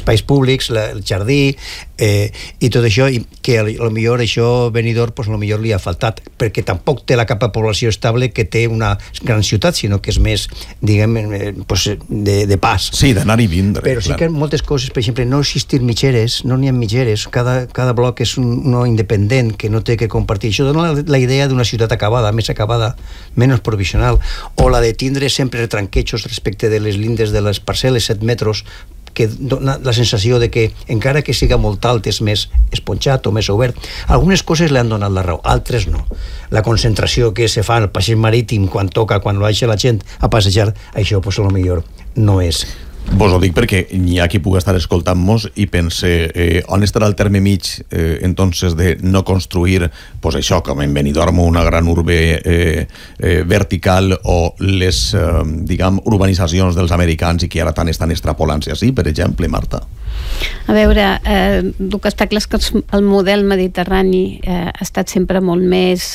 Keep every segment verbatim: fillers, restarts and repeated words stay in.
espais públics, la, el jardí, eh, i tot això, i que a lo millor això Benidorm, pues, a lo millor li ha faltat, perquè tampoc té la capa de població estable que té una gran ciutat, sinó que és més, diguem, eh, pues, de, de pas. Sí, d'anar i vindre. Però sí que moltes coses, per exemple, no existir mitgeres, no n'hi ha mitgeres, cada, cada bloc és un, uno independent que no té que compartir. Això dona la, la idea d'una ciutat acabada, més acabada, menys provisional, o la de tindre sempre tranquetxos respecte de les lindes de les parcel·les, set metres, que dona la sensació de que encara que siga molt alt és més esponjat o més obert. Algunes coses li han donat la raó, altres no. La concentració que se fa al passeig marítim quan toca, quan baixa la gent a passejar, això pues, a lo millor no és. Vos ho dic perquè n'hi ha qui pugui estar escoltant-nos i pense, eh, on estarà el terme mig eh, entonces de no construir pues això, com en Benidorm, una gran urbe eh, eh, vertical, o les eh, diguem, urbanitzacions dels americans i que ara tant estan extrapolant-se així, per exemple, Marta? A veure, eh, el que està clar és que el model mediterrani eh, ha estat sempre molt més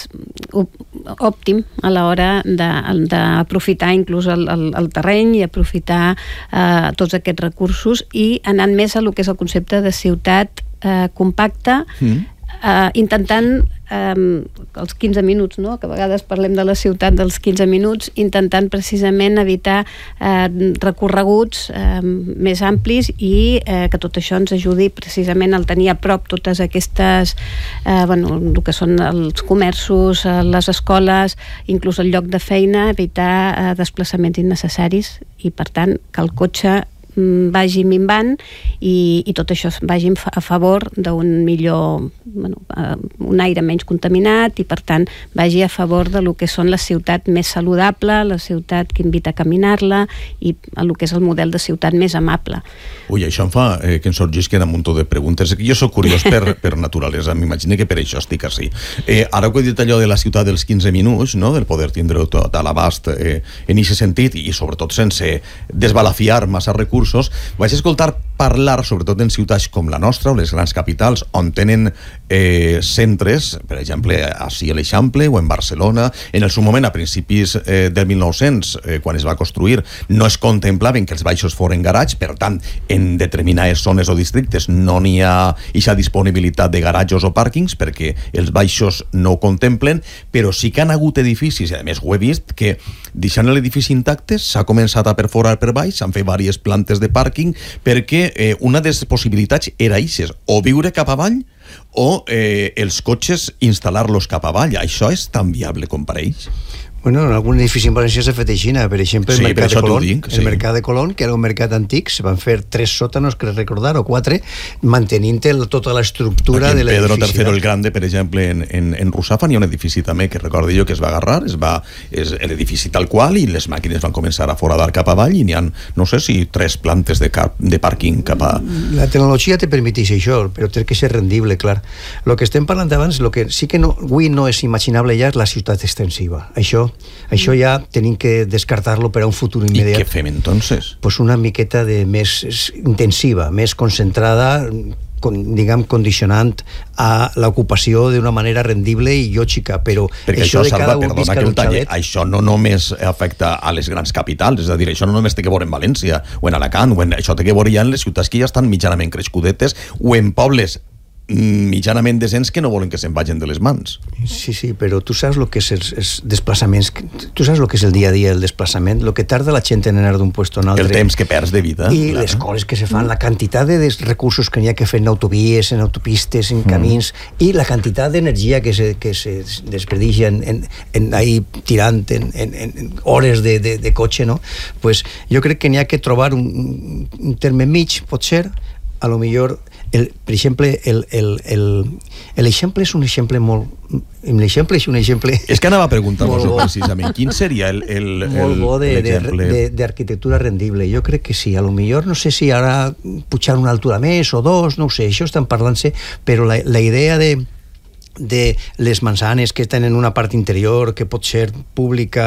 òptim a l'hora d'aprofitar inclús el, el, el terreny i aprofitar eh, tots aquests recursos, i anant més a lo que és el concepte de ciutat eh, compacta, mm. eh, intentant eh, els quinze minuts, no? Que a vegades parlem de la ciutat dels quinze minuts, intentant precisament evitar eh, recorreguts eh, més amplis, i eh, que tot això ens ajudi precisament al tenir a prop totes aquestes eh, bueno, el que són els comerços, eh, les escoles, inclús el lloc de feina, evitar eh, desplaçaments innecessaris, i per tant que el cotxe vagi minvant i, i tot això vagi a favor d'un millor, bueno, un aire menys contaminat, i per tant vagi a favor de lo que són la ciutat més saludable, la ciutat que invita a caminar-la, i a lo que és el model de ciutat més amable. Ui, això em fa eh, que em sorgisquen un munt de preguntes. Jo soc curiós per, per naturalesa, m'imagino que per això estic així. Eh, ara que he dit allò de la ciutat dels quinze minuts, no? Del poder tindre tot a l'abast eh, en aquest sentit, i sobretot sense desbalafiar massa recursos, vaig escoltar parlar, sobretot en ciutats com la nostra o les grans capitals, on tenen eh, centres, per exemple, així a l'Eixample o en Barcelona. En el seu moment, a principis eh, del mil nou-cents, eh, quan es va construir, no es contemplaven que els baixos foren garatge, per tant, en determinades zones o districtes no n'hi ha aquesta disponibilitat de garatges o pàrquings, perquè els baixos no ho contemplen, però sí que han hagut edificis, i a més ho he vist, que deixant l'edifici intacte s'ha començat a perforar per baix, s'han fet diverses plantes de pàrquing, perquè eh, una de les possibilitats era eixes, o viure cap avall o eh, els cotxes instal·lar-los cap avall. Això és tan viable com pareix? Bueno, en algun edifici en València s'ha fet així, per exemple, el, sí, mercat de Colón, dic, sí. el mercat de Colón, que era un mercat antic, se van fer tres sòtanos, crec recordar, o quatre, mantenint tota l'estructura de l'edifici. Pedro tercero el Grande, per exemple, en, en, en Rusafa, hi ha un edifici també que recordo jo que es va agarrar, es va, és l'edifici tal qual, i les màquines van començar a foradar cap avall, i n'hi ha, no sé si tres plantes de, cap, de pàrquing cap a... La tecnologia te permeteix això, però té que ser rendible, clar. Lo que estem parlant abans, lo que sí que no, avui no és imaginable ja és la ciutat extensiva. Això Això ja tenim que descartar-lo per a un futur immediat. I què fem, entonces? Pues una miqueta de més intensiva, més concentrada, con, diguem, condicionant a l'ocupació d'una manera rendible i lògica, però perquè això, això, de cada Salva, un perdona visca que el d'un talle, xalet... això no només afecta a les grans capitals, és a dir, això no només té que veure en València, o en Alacant, o en, això té que veure ja en les ciutats que ja estan mitjanament crescudetes, o en pobles mitjanament decents que no volen que se'n vagin de les mans. Sí, sí, però tu saps el que és els, els desplaçaments, tu saps el que és el dia a dia, el desplaçament, el que tarda la gent en anar d'un puesto a un altre. El temps que perds de vida. I clar, les coses que se fan, la quantitat de recursos que n'hi ha que fer en autovies, en autopistes, en camins, mm. i la quantitat d'energia que se, que se desperdicia en, en, en ahí tirant en, en, en hores de, de, de cotxe, no? Pues jo crec que n'hi ha que trobar un, un terme mig, pot ser, a lo millor... El, per exemple, l'exemple és un exemple molt... L'exemple és un exemple... És que anava a preguntar-vos precisament. Quin seria el, el, molt bo d'arquitectura rendible. Jo crec que sí. A lo millor, no sé si ara pujar una altura més o dos, no ho sé, això estan parlant-se, però la, la idea de, de les manzanes que tenen una part interior que pot ser pública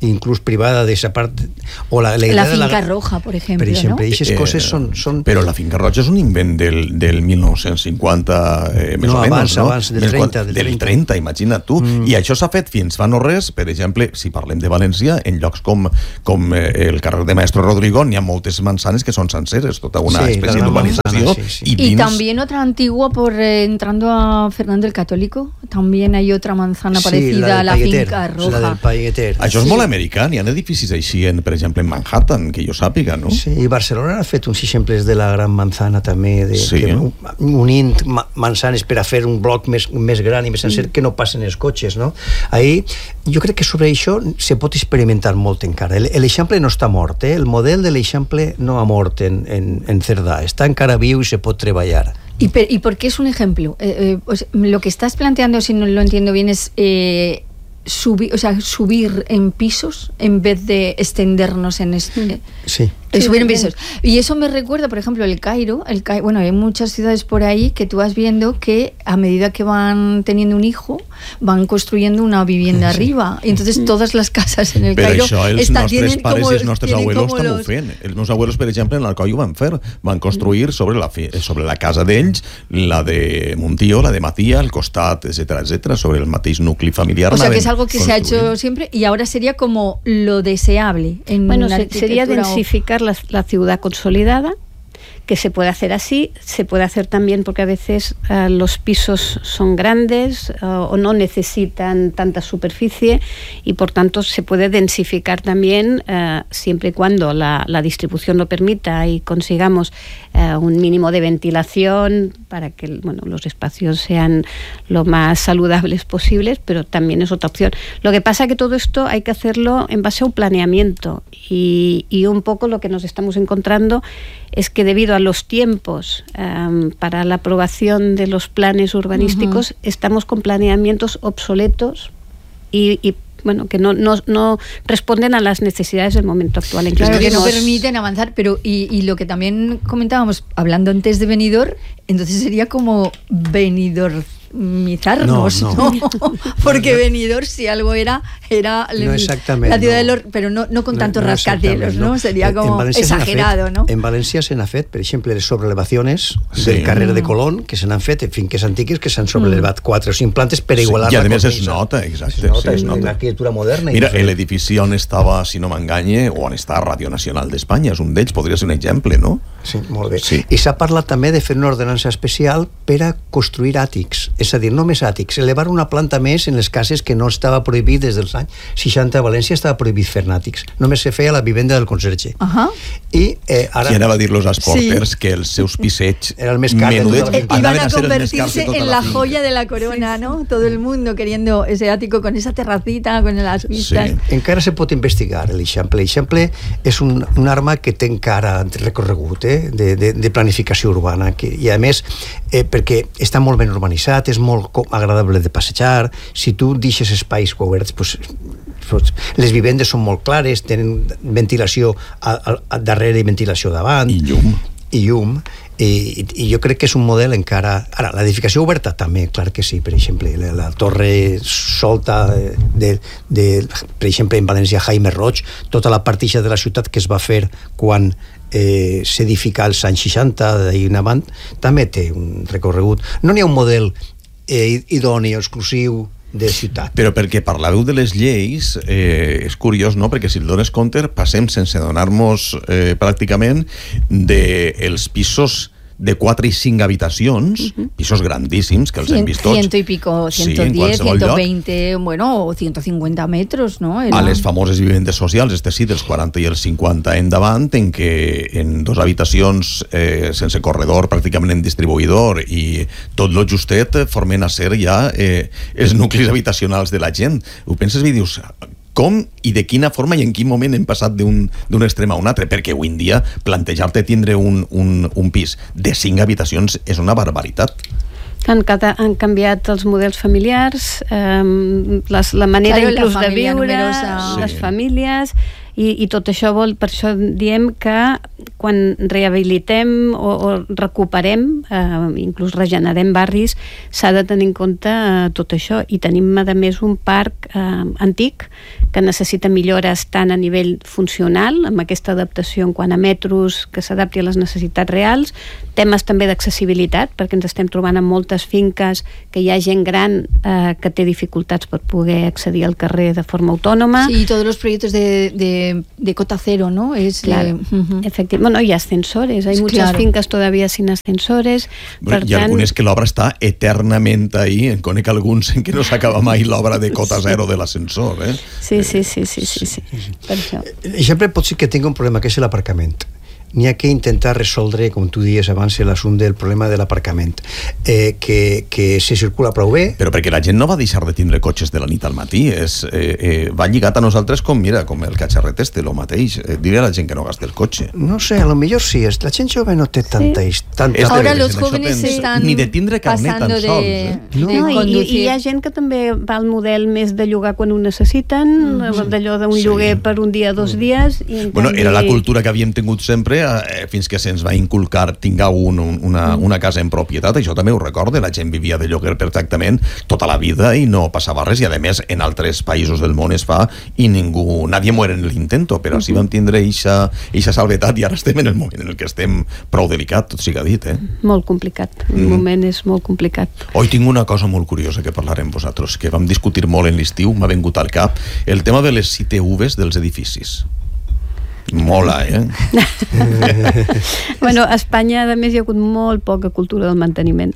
inclús privada de esa part, o la, la, la finca la... roja, por ejemplo, per exemple, ¿no? Aquestes eh, coses són, són... Però la finca roja és un invent del, del mil nou-cents cinquanta, eh, més no, o menys, abans, no? abans, del trenta. Del, del trenta, imagina't tu. Mm. I això s'ha fet fins fa no res, per exemple, si parlem de València, en llocs com, com eh, el carrer de Maestro Rodrigo, n'hi ha moltes manzanes que són senceres, tota una sí, espècie d'urbanització. Sí, sí. Y, dins... y también otra antigua, por eh, entrando a Fernando el Católico, también hay otra manzana sí, parecida la a la Pailleter, finca roja. La del Pailleter. Això sí. és molt americà, n'hi ha edificis així, en, per exemple, en Manhattan, que jo sàpiga, no? Sí, i Barcelona ha fet uns exemples de la Gran Manzana també, de, sí. que, unint manzanes per a fer un bloc més, més gran i més sencer mm. que no passen els cotxes, no? Ahí, jo crec que sobre això se pot experimentar molt encara. L'eixample no està mort, eh? El model de l'eixample no ha mort en, en, en Cerdà, està encara viu i se pot treballar. ¿Y, per, ¿Y por qué es un ejemplo? Eh, eh, pues, lo que estás planteando, si no lo entiendo bien, es eh, subir, o sea, subir en pisos en vez de extendernos en este... Sí. Sí, subir en pisos. Y eso me recuerda, por ejemplo, el Cairo, el Cairo, bueno, hay muchas ciudades por ahí que tú vas viendo que a medida que van teniendo un hijo, van construyendo una vivienda sí. arriba. Y entonces mm. todas las casas en el Però Cairo això els están, nostres pares como, i els nostres abuelos també los... ho feien. Els meus abuelos, per exemple, en l'Alcoi ho van fer. Van construir sobre la, sobre la casa d'ells, la de Montió, la de Matia, al costat, etcétera, etcétera, sobre el mateix nucli familiar. O sea, que es algo que se ha hecho siempre y ahora sería como lo deseable. En bueno, una sería densificar o... la, la ciudad consolidada, que se puede hacer así, se puede hacer también porque a veces uh, los pisos son grandes uh, o no necesitan tanta superficie y por tanto se puede densificar también uh, siempre y cuando la, la distribución lo permita y consigamos uh, un mínimo de ventilación para que bueno, los espacios sean lo más saludables posibles, pero también es otra opción. Lo que pasa es que todo esto hay que hacerlo en base a un planeamiento y, y un poco lo que nos estamos encontrando es que debido a los tiempos um, para la aprobación de los planes urbanísticos uh-huh. estamos con planeamientos obsoletos y, y bueno, que no, no, no responden a las necesidades del momento actual. En claro, que no permiten avanzar, pero y, y lo que también comentábamos, hablando antes de Benidorm, entonces sería como Benidorm mizarnos, no, no. ¿no? Porque Benidorm si algo era era no la ciudad no. de los, pero no, no con tantos no, no rascacielos, ¿no? Sería en, como en exagerado, fet, ¿no? En València se n'ha fet, per exemple, les sobrelevacions sí. del carrer de Colón, que se n'han fet en finques antiques que s'han sobrelevat mm. quatre o cinc plantes per igualar sí. I a la més es nota, exacte. Es nota, sí, es nota. L'arquitectura moderna. Mira, l'edifici on estava, si no m'enganye, o on està Radio Nacional d'Espanya, és un d'ells, podria ser un exemple, no? Sí, molt bé. Sí. I s'ha parlat també de fer una ordenança especial per a construir àtics, és a dir, no més àtics, elevar una planta més en les cases que no estava prohibit des dels anys seixanta a València estava prohibit fer àtics. Només se feia la vivenda del conserge. Uh-huh. I eh, ara... Qui anava a dir los esporters sí. que els seus pisets era el més car eh, iban a convertirse en la, la joya de la corona, ¿no? Todo el mundo queriendo ese ático con esa terracita, con las vistas. Sí. Encara se pot investigar l'eixample. L'eixample és un, un arma que té encara recorregut eh? de, de, de planificació urbana que, i a més eh, perquè està molt ben urbanitzat, és molt agradable de passejar, si tu deixes espais oberts, pues, pues, les vivendes són molt clares, tenen ventilació a, a, a darrere i ventilació davant i llum i llum i, i jo crec que és un model encara... Ara, l'edificació oberta també, clar que sí, per exemple, la, la torre solta de, de, per exemple, en València, Jaime Roig, tota la partida de la ciutat que es va fer quan eh, s'edifica als anys seixanta d'ahir en avant, també té un recorregut. No n'hi ha un model eh, idoni, exclusiu de ciutat. Però perquè parlàveu de les lleis, eh, és curiós, no? Perquè si el dones compte, passem sense donar-nos eh, pràcticament dels pisos de quatre i cinc habitacions, uh-huh. pisos grandíssims, que els Cien, hem vist tots. Ciento y pico, ciento diez, sí, ciento veinte, bueno, o ciento cincuenta metros, ¿no? Era... A les famoses vivendes socials, este sí, dels quaranta i els cinquanta endavant, en què en dos habitacions eh, sense corredor, pràcticament en distribuïdor, i tot lo justet formen a ser ja eh, els nuclis habitacionals de la gent. Ho penses i dius... com i de quina forma i en quin moment hem passat d'un, d'un extrem a un altre, perquè avui en dia plantejar-te tindre un, un, un pis de cinc habitacions és una barbaritat. Han, han canviat els models familiars, eh, les, la manera claro, inclús la de viure, numerosa. Les sí. famílies, i, i tot això vol, per això diem que quan rehabilitem o, o recuperem, eh, inclús regenerem barris, s'ha de tenir en compte eh, tot això. I tenim, a més, un parc eh, antic que necessita millores tant a nivell funcional, amb aquesta adaptació en quant a metros que s'adapti a les necessitats reals, temes també d'accessibilitat, perquè ens estem trobant en moltes finques que hi ha gent gran eh, que té dificultats per poder accedir al carrer de forma autònoma. Sí, y todos los proyectos de, de, de cota cero, ¿no? Es claro, eh, uh-huh. efectivamente. Bueno, hay ascensores, hay muchas claro. fincas todavía sin ascensores. Bueno, per hi ha tant... algunes que l'obra està eternament ahí, en conec alguns en què no s'acaba mai l'obra de cota zero de l'ascensor, eh? Sí, sí, sí, sí, sí, sí. Per això. Sempre pot ser que tingui un problema, que és l'aparcament. N'hi ha que intentar resoldre, com tu dies abans, l'assumpte del problema de l'aparcament, eh, que, que se circula prou bé. Però perquè la gent no va deixar de tindre cotxes de la nit al matí, és, eh, eh, va lligat a nosaltres com, mira, com el catxarret este, lo mateix. Eh, diré a la gent que no gasti el cotxe. No sé, a lo millor sí, la gent jove no té tanta... Sí. tanta Este, Ahora de- los de- jóvenes de- están ni de tindre carnet tan pasando sols, de, eh? de No, i, conducir. i hi ha gent que també va al model més de llogar quan ho necessiten, mm-hmm. d'allò d'un Sí. lloguer per un dia, dos dies... I en Bueno, canvi... era la cultura que havíem tingut sempre eh, fins que se'ns va inculcar tingueu un, un, una, una casa en propietat. Això també ho recordo, la gent vivia de lloguer perfectament tota la vida i no passava res, i a més en altres països del món es fa i ningú, nadie muere en l'intento, però així vam tindre eixa, eixa salvetat i ara estem en el moment en el que estem prou delicat, tot siga dit, eh? Molt complicat, el Mm. moment és molt complicat. Hoy tinc una cosa molt curiosa que parlarem vosaltres, que vam discutir molt en l'estiu, m'ha vingut al cap, el tema de les I T Vs dels edificis. Mola, eh? Bueno, a Espanya, a més, hi ha hagut molt poca cultura del manteniment.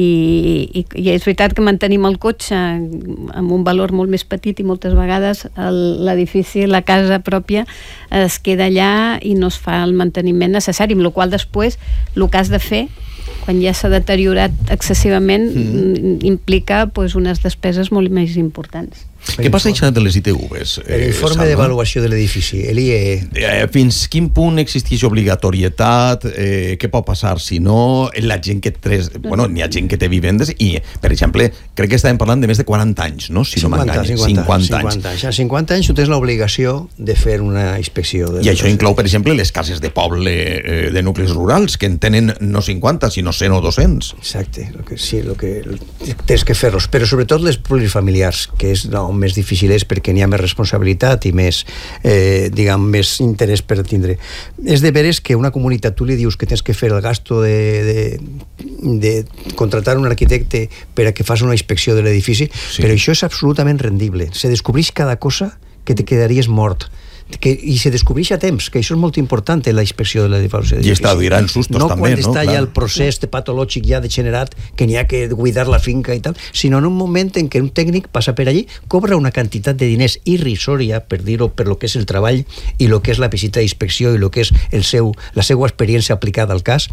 I, i, i és veritat que mantenim el cotxe amb un valor molt més petit i moltes vegades el- l'edifici, la casa pròpia, es queda allà i no es fa el manteniment necessari, amb la qual després el que has de fer quan ja s'ha deteriorat excessivament mm. implica pues, unes despeses molt més importants. Què passa això de les I T Vs? L'informe eh, d'avaluació de l'edifici, l'I E E. Eh, fins quin punt existeix obligatorietat, eh, què pot passar si no, la gent que tres, bueno, n'hi ha gent que té vivendes i, per exemple, crec que estàvem parlant de més de quaranta anys, no? Si no m'enganya, cinquanta anys. anys. A cinquanta anys tu tens l'obligació de fer una inspecció. De I això inclou, per exemple, les cases de poble eh, de nuclis rurals, que en tenen no cinquanta, sinó cent o dos-cents. Exacte, lo que, sí, lo que tens que fer-los, però sobretot les plurifamiliars, que és no, més difícil és perquè n'hi ha més responsabilitat i més, eh, diguem, més interès per tindre. És de veres que una comunitat tu li dius que tens que fer el gasto de, de, de contratar un arquitecte per a que fas una inspecció de l'edifici, Sí. però això és absolutament rendible. Se descobreix cada cosa que te quedaries mort. Que, i se descobreix a temps, que això és molt important en la inspecció de l'edifici. I està duran sustos no també, quan no? està Clar. ja el procés de patològic ja degenerat, que n'hi ha que cuidar la finca i tal, sinó en un moment en què un tècnic passa per allí, cobra una quantitat de diners irrisòria, per dir-ho, per lo que és el treball i lo que és la visita d'inspecció i lo que és el seu, la seva experiència aplicada al cas,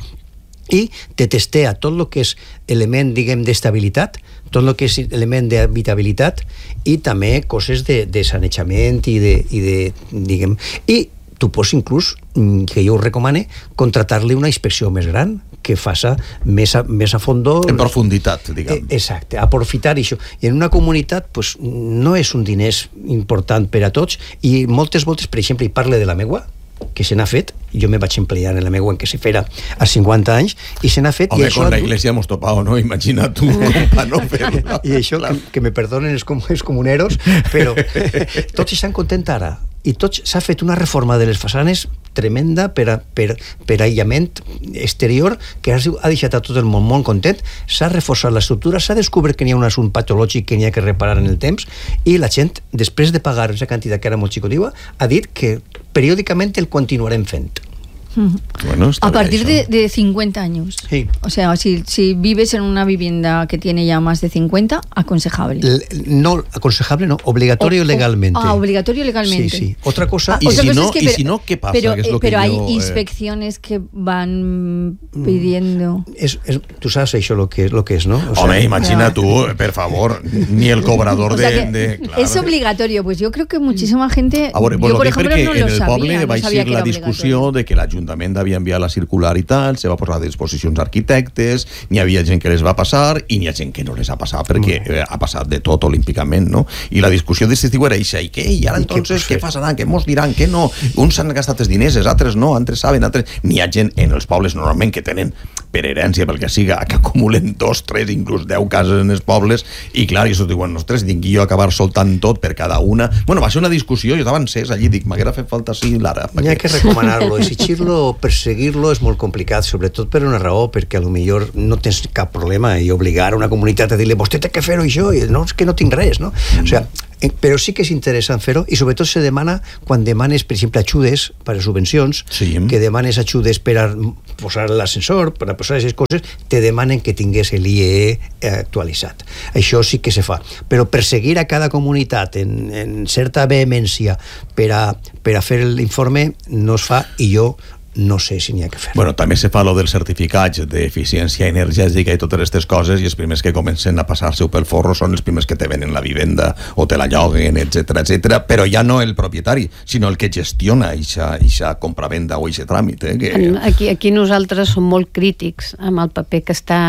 i te testea tot el que és element, diguem, d'estabilitat, tot el que és element d'habitabilitat i també coses de, de sanejament i de, i de, diguem, i tu pots inclús, que jo ho recomane, contratar-li una inspecció més gran, que faça més a, més a fondo... En profunditat, diguem. Eh, exacte, aprofitar això. I en una comunitat pues, no és un diners important per a tots i moltes voltes, per exemple, i parle de la meua, que se n'ha fet, jo me vaig emplear en la meua en què se fera a cinquanta anys i se n'ha fet... Home, i això, con la iglesia hemos topado, ¿no? Imagina tu, para no fer-la. i això, que, que me perdonen els, com, els comuneros, però tots estan contents ara i tots s'ha fet una reforma de les façanes tremenda per, a, per, per aïllament exterior que ha, ha deixat a tot el món molt content, s'ha reforçat l'estructura, s'ha descobert que n'hi ha un assumpte patològic que n'hi ha que reparar en el temps i la gent, després de pagar aquesta quantitat que era molt xicotiva, ha dit que periòdicament el continuarem fent. Bueno, está a partir bien, de, de cincuenta años. Sí. O sea, si, si vives en una vivienda que tiene ya más de cincuenta, aconsejable. L- No, aconsejable no, obligatorio O- o- legalmente. Ah, obligatorio legalmente. Sí, sí. Otra cosa... Ah, Y otra si cosa no- es que, y pero- si no, ¿qué pasa? Pero, Que es eh, lo que pero hay yo, eh, inspecciones que van pidiendo. És, és, tu saps això lo que, lo que és, no? O sea, Home, imagina tú, per favor, ni el cobrador O sea de... que de claro. es obligatorio, pues yo creo que muchísima gente. A veure, yo, bueno, por dic ejemplo, perquè no en lo el sabía, poble no va sabía ser que la era discussió obligatorio. de que l'Ajuntament l'Ajuntament havia enviat la circular i tal, se va posar a disposicions arquitectes, n'hi havia gent que les va passar i n'hi ha gent que no les ha passat perquè eh, ha passat de tot olímpicament, no? I la discussió d'aquest estiu era això, i què? I ara entonces què passaran? Què mos diran? Què no? Uns han gastat els diners, els altres no, altres saben, altres... N'hi ha gent en els pobles normalment que tenen per herència, pel que siga, que acumulen dos, tres, inclús deu cases en els pobles, i clar, i això diuen, ostres, tinc jo acabar soltant tot per cada una. Bueno, va ser una discussió, jo estava encès allí, dic, m'haguera fet falta sí l'ara. Hi ha que recomanar-lo, exigir-lo o perseguir-lo és molt complicat, sobretot per una raó, perquè a lo millor no tens cap problema i obligar a una comunitat a dir-li, vostè té que fer-ho això, i no, és que no tinc res, no? Mm. O sigui, però sí que és interessant fer-ho, i sobretot se demana quan demanes, per exemple, ajudes per a subvencions, sí. que demanes ajudes per a posar l'ascensor, per a posar aquestes coses, te demanen que tingués l'I E E actualitzat. Això sí que se fa. Però perseguir a cada comunitat en, en certa vehemència per a, per a fer l'informe no es fa, i jo no sé si n'hi ha que fer. Bueno, també se fa lo dels certificats d'eficiència energètica i totes aquestes coses, i els primers que comencen a passar-se-ho pel forro són els primers que te venen la vivenda o te la lloguen, etcètera, etcètera, però ja no el propietari, sinó el que gestiona eixa compravenda o eixe tràmit. Eh, que... aquí, aquí nosaltres som molt crítics amb el paper que està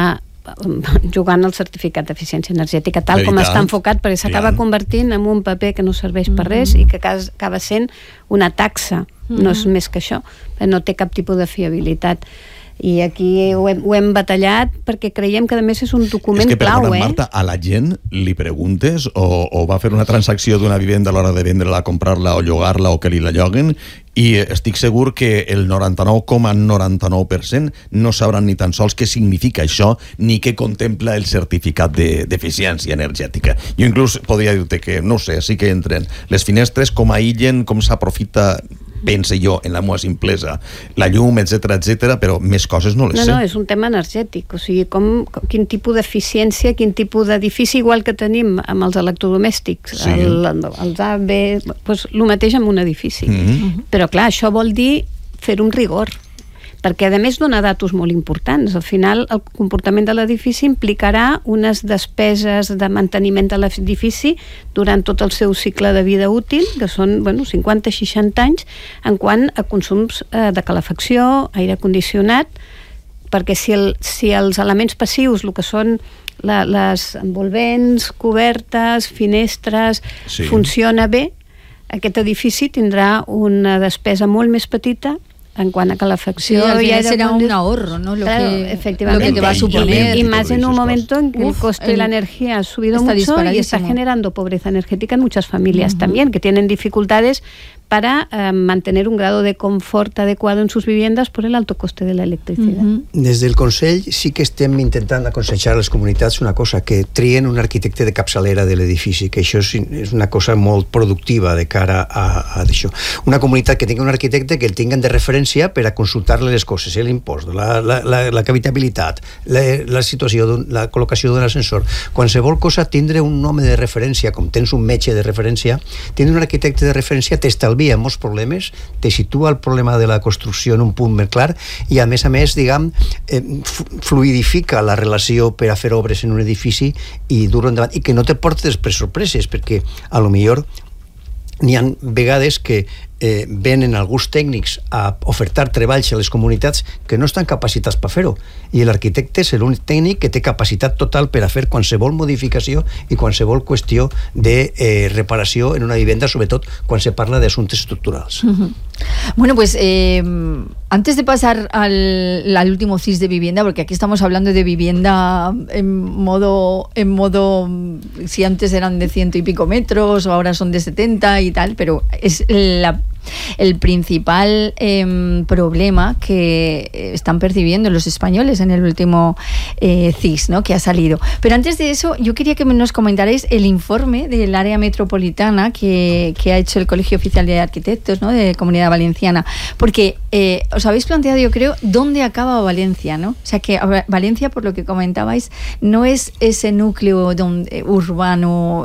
jugant el certificat d'eficiència energètica tal com està enfocat, perquè s'acaba convertint en un paper que no serveix per res i que acaba sent una taxa, no és més que això, no té cap tipus de fiabilitat. I aquí ho hem, ho hem batallat perquè creiem que a més és un document és que, clau, perdona, eh? Marta, a la gent li preguntes o, o va fer una transacció d'una vivenda a l'hora de vendre-la, comprar-la o llogar-la o que li la lloguen, i estic segur que el noranta-nou coma noranta-nou per cent no sabran ni tan sols què significa això ni què contempla el certificat d'eficiència energètica. Jo inclús podria dir-te que, no sé, sí que entren les finestres, com aïllen, com s'aprofita, pense jo, en la meva simplesa, la llum, etcètera, etcètera, però més coses no les no, sé. No, és un tema energètic, o sigui, com, com, quin tipus d'eficiència, quin tipus d'edifici, igual que tenim amb els electrodomèstics, sí. el, els A, B, doncs el mateix amb un edifici. Mm-hmm. Però clar, això vol dir fer un rigor, perquè a més dona datos molt importants. Al final el comportament de l'edifici implicarà unes despeses de manteniment de l'edifici durant tot el seu cicle de vida útil, que són bueno, cinquanta a seixanta anys, en quant a consums eh, de calefacció, aire condicionat, perquè si, el, si els elements passius, el que són la, les envolvents, cobertes, finestres, sí. funciona bé, aquest edifici tindrà una despesa molt més petita en quant a calefacció. Sí, al final será un ahorro, ¿no? Lo, claro, que, efectivamente, lo que te va a suponer. Y más en un momento en que Uf, el coste el, de la energía ha subido mucho y está generando pobreza energética en muchas familias uh-huh. también, que tienen dificultades para eh, mantener un grado de confort adecuado en sus viviendas por el alto coste de la electricidad. Uh-huh. Des del Consell sí que estem intentant aconsellar a les comunitats una cosa, que trien un arquitecte de capçalera de l'edifici, que això és una cosa molt productiva de cara a, a això. Una comunitat que tingui un arquitecte que el tinguen de referència per a consultar-le les coses, eh, l'impost, la, la, la, la habitabilitat, la, la situació, la col·locació d'un ascensor. Qualsevol cosa, tindre un home de referència, com tens un metge de referència, tindre un arquitecte de referència t'estalvia molts problemes, te situa el problema de la construcció en un punt més clar i a més a més, diguem, eh, fluidifica la relació per a fer obres en un edifici i dur-ho endavant, i que no te portes per sorpreses, perquè a lo millor n'hi ha vegades que eh, venen alguns tècnics a ofertar treballs a les comunitats que no estan capacitats per fer-ho, i l'arquitecte és l'únic tècnic que té capacitat total per a fer qualsevol modificació i qualsevol qüestió de eh, reparació en una vivenda, sobretot quan se parla d'assumptes estructurals. Uh-huh. Bueno, pues eh, antes de pasar al, al último C I S de vivienda, porque aquí estamos hablando de vivienda en modo, en modo, si antes eran de ciento y pico metros o ahora son de setenta y tal, pero es la el principal eh, problema que están percibiendo los españoles en el último eh, C I S, ¿no?, que ha salido. Pero antes de eso, yo quería que nos comentarais el informe del área metropolitana que, que ha hecho el Colegio Oficial de Arquitectos, ¿no?, de Comunidad Valenciana, porque eh, os habéis planteado, yo creo, dónde acaba Valencia, ¿no? O sea, que Valencia, por lo que comentabais, no es ese núcleo donde, urbano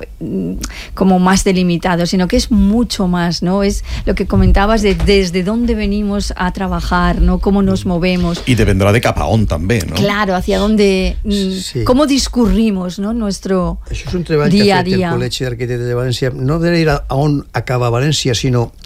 como más delimitado, sino que es mucho más, ¿no? Es lo que comentabas de desde dónde venimos a trabajar, ¿no? Cómo nos movemos. Y dependrá de cap a on també, no? Claro, hacia dónde, sí. Cómo discurrimos, ¿no?, nuestro Això és un treball dia que ha a fet dia. el Col·legi d'Arquitectes de València, no de dir a on acaba València, sinó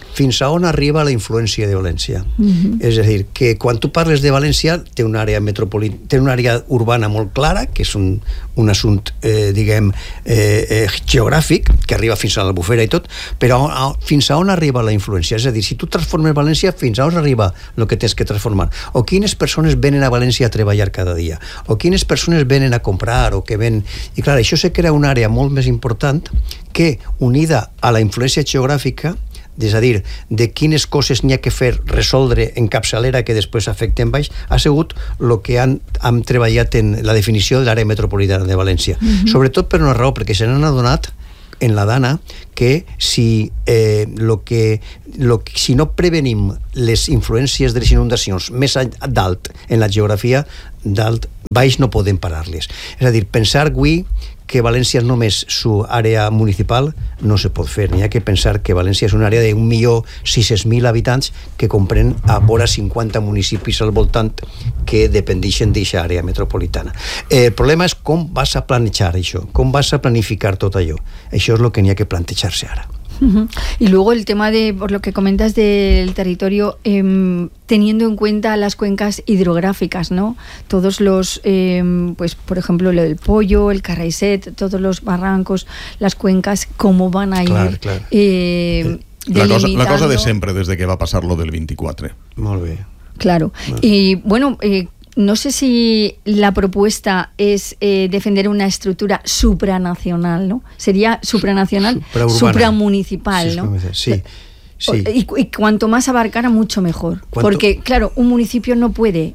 fins a on arriba la influència de València. Mhm. És a dir, que quan tu parles de València té una àrea metropolitana, té una àrea urbana molt clara, que és un, un assumpte, eh, diguem, eh, eh, geogràfic, que arriba fins a l'Albufera i tot, però a, fins a on arriba la influència? És a dir, si tu transformes València, fins a on arriba el que tens que transformar? O quines persones venen a València a treballar cada dia? O quines persones venen a comprar? O que ven... I clar, això se crea una àrea molt més important que, unida a la influència geogràfica, és a dir, de quines coses n'hi ha que fer resoldre en capçalera que després afecten baix, ha sigut el que han, han treballat en la definició de l'àrea metropolitana de València. Mm-hmm. Sobretot per una raó, perquè se n'han adonat en la Dana que si, eh, lo que, lo que si no prevenim les influències de les inundacions més dalt en la geografia, dalt, baix no podem parar-les. És a dir, pensar avui que València és només su àrea municipal no se pot fer. N'hi ha que pensar que València és una àrea d'un milió sis-cents mil habitants que comprèn a vora cinquanta municipis al voltant que dependeixen d'aquesta àrea metropolitana. Eh, el problema és com vas a planejar això, com vas a planificar tot allò. Això és el que n'hi ha que plantejar-se ara. Uh-huh. Y luego el tema de, por lo que comentas del territorio, eh, teniendo en cuenta las cuencas hidrográficas, ¿no? Todos los, eh, pues por ejemplo, lo del Pollo, el Carraiset, todos los barrancos, las cuencas, ¿cómo van a ir? Claro, claro. Eh, la, cosa, la cosa de siempre, desde que va a pasar lo del veinticuatro. Molt bé. Claro. Bueno. Y bueno, eh, no sé si la propuesta es eh, defender una estructura supranacional, ¿no? Sería supranacional, supramunicipal, sí, ¿no? Sí, sí. Y, y cuanto más abarcara, mucho mejor. ¿Cuánto? Porque, claro, un municipio no puede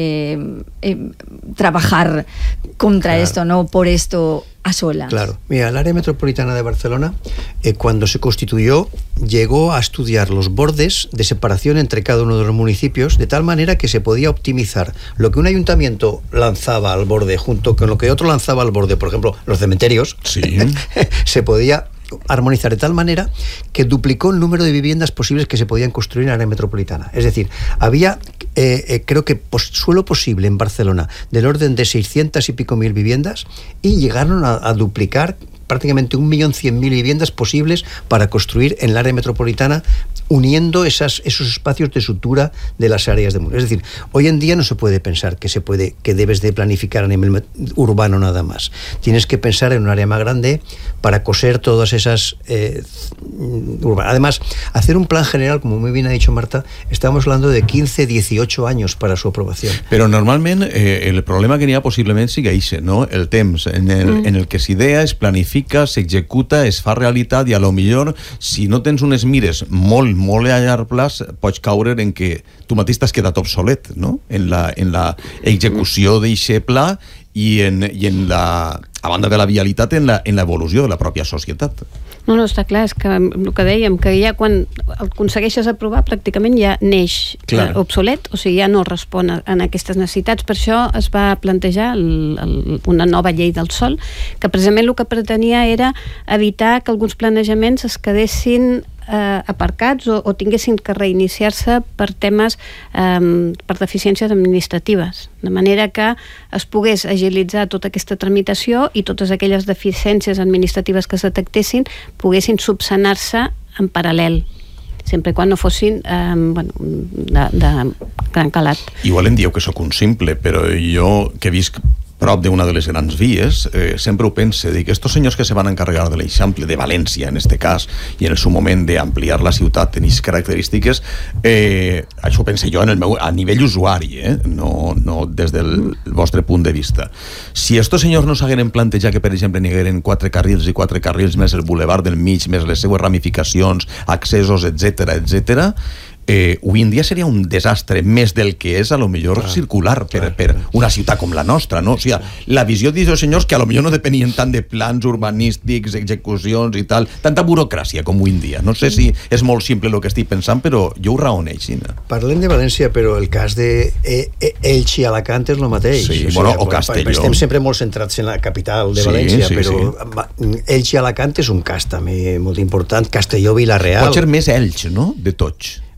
eh, eh, trabajar contra claro. esto, ¿no? Por esto a solas. Claro. Mira, el área metropolitana de Barcelona, eh, cuando se constituyó, llegó a estudiar los bordes de separación entre cada uno de los municipios, de tal manera que se podía optimizar lo que un ayuntamiento lanzaba al borde junto con lo que otro lanzaba al borde, por ejemplo, los cementerios, sí. se podía armonizar de tal manera que duplicó el número de viviendas posibles que se podían construir en la área metropolitana. Es decir, había, eh, eh, creo que pos, suelo posible en Barcelona, del orden de seiscientas y pico mil viviendas, y llegaron a, a duplicar prácticamente un millón cien mil viviendas posibles para construir en el área metropolitana, uniendo esas, esos espacios de sutura de las áreas de... Es decir, hoy en día no se puede pensar que se puede, que debes de planificar a nivel urbano nada más. Tienes que pensar en un área más grande para coser todas esas eh, urbanas. Además, hacer un plan general, como muy bien ha dicho Marta, estamos hablando de quince, dieciocho años para su aprobación. Però normalment eh, el problema que n'hi ha possiblement siga ixe, no? El temps en el, mm. en el que s'idea, es planifica, s'executa, es fa realitat, i a lo millor, si no tens unes mires molt, molt a llarg plaç, pots caure en que tu mateix t'has quedat obsolet, no? En la, en la execució d'eixe pla i en, i en la, a banda de la vialitat, en la, en l'evolució de la pròpia societat. No, no, està clar, és que el que dèiem, que ja quan el aconsegueixes aprovar pràcticament ja neix eh, obsolet, o sigui, ja no respon a, a aquestes necessitats. Per això es va plantejar el, el, una nova llei del sòl, que precisament el que pretenia era evitar que alguns planejaments es quedessin eh, aparcats o, o tinguessin que reiniciar-se per temes, eh, per deficiències administratives, de manera que es pogués agilitzar tota aquesta tramitació i totes aquelles deficiències administratives que es detectessin poguessin subsanar-se en paral·lel, sempre quan no fossin eh, bueno, de, de gran calat. Igual em dieu que sóc un simple, però jo que visc prop d'una de les grans vies, eh, sempre ho pense, dic, estos senyors que se van encarregar de l'Eixample de València, en este cas, i en el seu moment d'ampliar la ciutat en aquestes característiques, eh, això ho pense jo en el meu, a nivell usuari, eh, no, no des del vostre punt de vista. Si estos senyors no s'hagueren plantejat que, per exemple, n'hi hagueren quatre carrils i quatre carrils més el bulevard del mig, més les seues ramificacions, accessos, etcètera, etcètera, Eh, avui en dia seria un desastre més del que és a lo millor clar, circular per, clar, per una ciutat com la nostra, no? O sigui, la visió d'aquests senyors que a lo millor no depenien tant de plans urbanístics, execucions i tal, tanta burocràcia com avui en dia. No sé si és molt simple el que estic pensant, però jo ho raoneixo. Parlem de València, però el cas de Elx i Alacant és el mateix. Sí, o sigui, bueno, o Castelló. Estem sempre molt centrats en la capital de sí, València, sí, però sí. Elx i Alacant és un cas també molt important. Castelló, Vila-real. Pot ser més Elx, no?, de tots.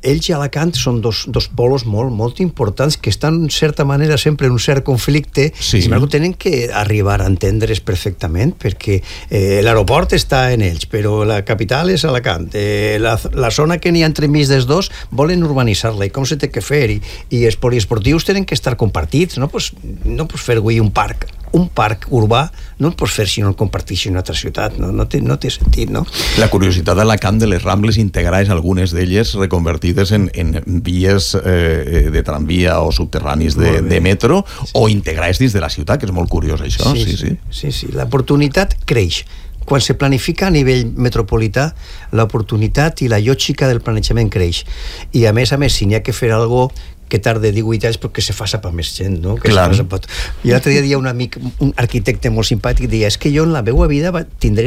ells i Alacant són dos, dos polos molt, molt importants que estan, en certa manera, sempre en un cert conflicte, sí. i ho tenen que arribar a entendre's perfectament, perquè eh, l'aeroport està en ells, però la capital és Alacant. Eh, la, la zona que n'hi ha entremig dels dos volen urbanitzar-la, i com se té que fer, i, i els poliesportius tenen que estar compartits, no pots, no pots fer avui un parc un parc urbà no el pots fer si no el comparteixis en una altra ciutat, no, no, té, no té sentit, no? La curiositat d'Alacant de les Rambles integrades, algunes d'elles reconvertides en, en vies eh, de tramvia o subterranis de, de metro, o integrades dins de la ciutat, que és molt curiós això. Sí, sí, sí. sí, sí. L'oportunitat creix. Quan se planifica a nivell metropolità, l'oportunitat i la lògica del planejament creix. I a més a més, si n'hi ha que fer alguna cosa que tarda divuit anys perquè se faça per més gent, no? Que Clar. se faça per... I l'altre dia deia un amic, un arquitecte molt simpàtic, deia, és que jo en la meva vida tindré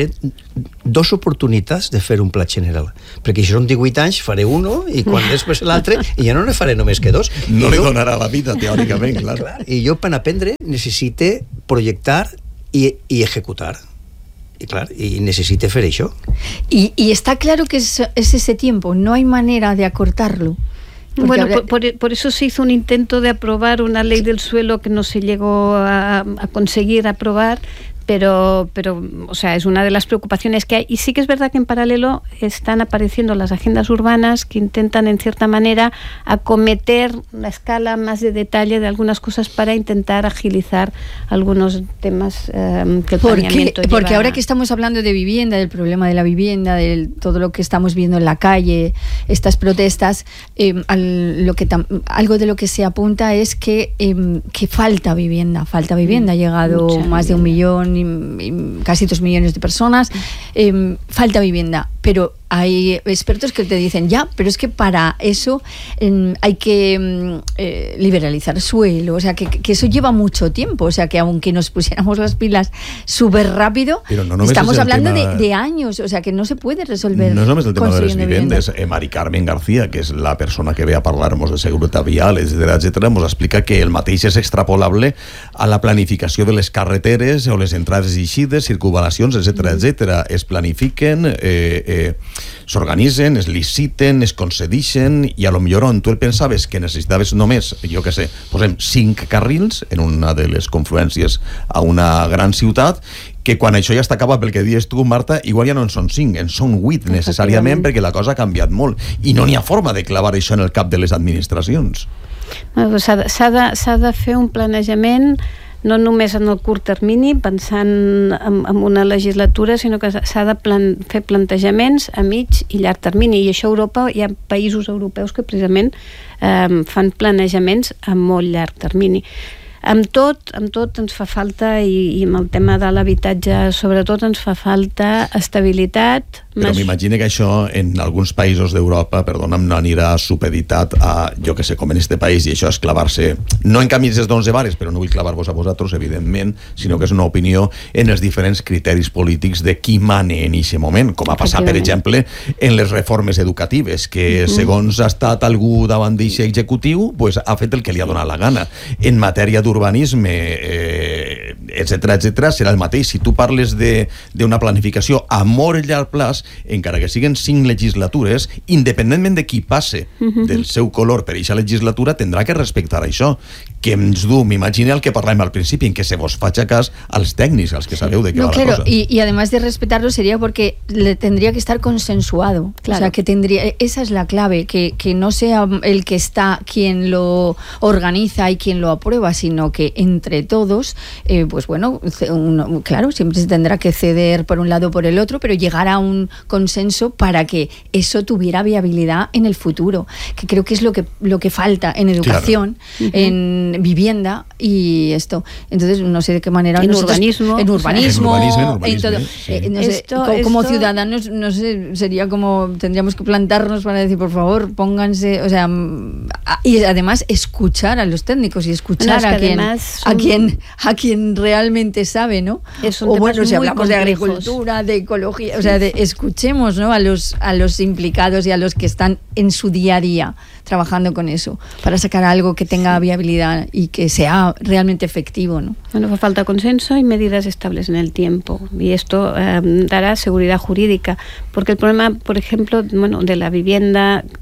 dos oportunitats de fer un pla general, perquè si són divuit anys faré uno i quan després l'altre, i ja no ne faré només que dos. No I li jo... donarà la vida, teòricament, clar. clar. I jo per aprendre necessite projectar i, i executar. Y claro, y necesite hacer eso. Y, y está claro que es, es ese tiempo, no hay manera de acortarlo. Bueno, habrá... por, por, por eso se hizo un intento de aprobar una ley del suelo que no se llegó a, a conseguir aprobar, pero, pero, o sea, es una de las preocupaciones que hay. Y sí que es verdad que en paralelo están apareciendo las agendas urbanas que intentan, en cierta manera, acometer la escala más de detalle de algunas cosas para intentar agilizar algunos temas eh, que el porque, planeamiento lleva. Porque ahora que estamos hablando de vivienda, del problema de la vivienda, de todo lo que estamos viendo en la calle, estas protestas, eh, al, lo que tam, algo de lo que se apunta es que, eh, que falta vivienda, falta vivienda. Ha llegado Mucha más vivienda. de un millón, y, y casi dos millones de personas. Eh, falta vivienda, pero hay expertos que te dicen, ya, pero es que para eso eh, hay que eh, liberalizar suelo, o sea, que, que eso lleva mucho tiempo, o sea, que aunque nos pusiéramos las pilas súper rápido, no estamos hablando tema... de, de años, o sea, que no se puede resolver. No és només el tema de les vivendes. Eh, Mari Carmen García, que és la persona que ve a parlar-nos de seguretat vial, etcètera, etcètera, ens explica que el mateix és extrapolable a la planificació de les carreteres o les entrades i eixides, circunvalacions, etcètera, etcètera. Es planifiquen, eh, eh, s'organitzen, es liciten, es concedixen, i a lo millor on tu el pensaves que necessitaves només, jo què sé, posem cinc carrils en una de les confluències a una gran ciutat, que quan això ja està acabat, pel que dius tu, Marta, igual ja no en són cinc, en són vuit necessàriament, perquè la cosa ha canviat molt, i no n'hi ha forma de clavar això en el cap de les administracions. Bueno, s'ha de, s'ha de, s'ha de fer un planejament no només en el curt termini, pensant en, en una legislatura, sinó que s'ha de plan, fer plantejaments a mig i llarg termini. I això a Europa, hi ha països europeus que precisament eh, fan planejaments a molt llarg termini. Amb tot, amb tot ens fa falta, i, i amb el tema de l'habitatge sobretot ens fa falta estabilitat. Però m'imagino que això en alguns països d'Europa, perdona'm, no anirà supeditat a, jo que sé, com en este país, i això és clavar-se, no en camises d'onze vares, però no vull clavar-vos a vosaltres, evidentment, sinó que és una opinió en els diferents criteris polítics de qui mane en aquest moment, com ha passat, per exemple, en les reformes educatives, que segons ha estat algú davant d'aquest executiu, pues, ha fet el que li ha donat la gana. En matèria d'urbanisme, eh, etcètera, etcètera, serà el mateix. Si tu parles d'una planificació a molt llarg plaç, encara que siguen cinc legislatures, independentment de qui passe del seu color per aquesta legislatura, tindrà que respectar això, que ens du, m'imagino el que parlàvem al principi, en que se vos faig cas als tècnics, als que sabeu de què no, va claro, la cosa. Y, y además de respetarlo sería porque le tendría que estar consensuado, claro. O sea, que tendría, esa es la clave, que, que no sea el que está quien lo organiza y quien lo aprueba, sino que entre todos, eh, pues bueno, uno, claro, siempre se tendrá que ceder por un lado o por el otro, pero llegar a un consenso para que eso tuviera viabilidad en el futuro, que creo que es lo que, lo que falta en educación, claro. En vivienda y esto. Entonces, no sé de qué manera... En nosotros, urbanismo. En urbanismo. En urbanismo, en urbanismo, en todo, sí. eh, no sé, esto, como, como esto... ciudadanos, no sé, sería como... Tendríamos que plantarnos para decir, por favor, pónganse... O sea, y además escuchar a los técnicos y escuchar no, a, quien, son... a quien a quien realmente sabe, ¿no? O bueno, si hablamos complejos. De agricultura, de ecología, o sea, de, escuchemos, ¿no? a los a los implicados y a los que están en su día a día trabajando con eso, para sacar algo que tenga viabilidad y que sea realmente efectivo, ¿no? Bueno, fa falta consenso y medidas estables en el tiempo, y esto eh, dará seguridad jurídica, porque el problema, por ejemplo, bueno, de la vivienda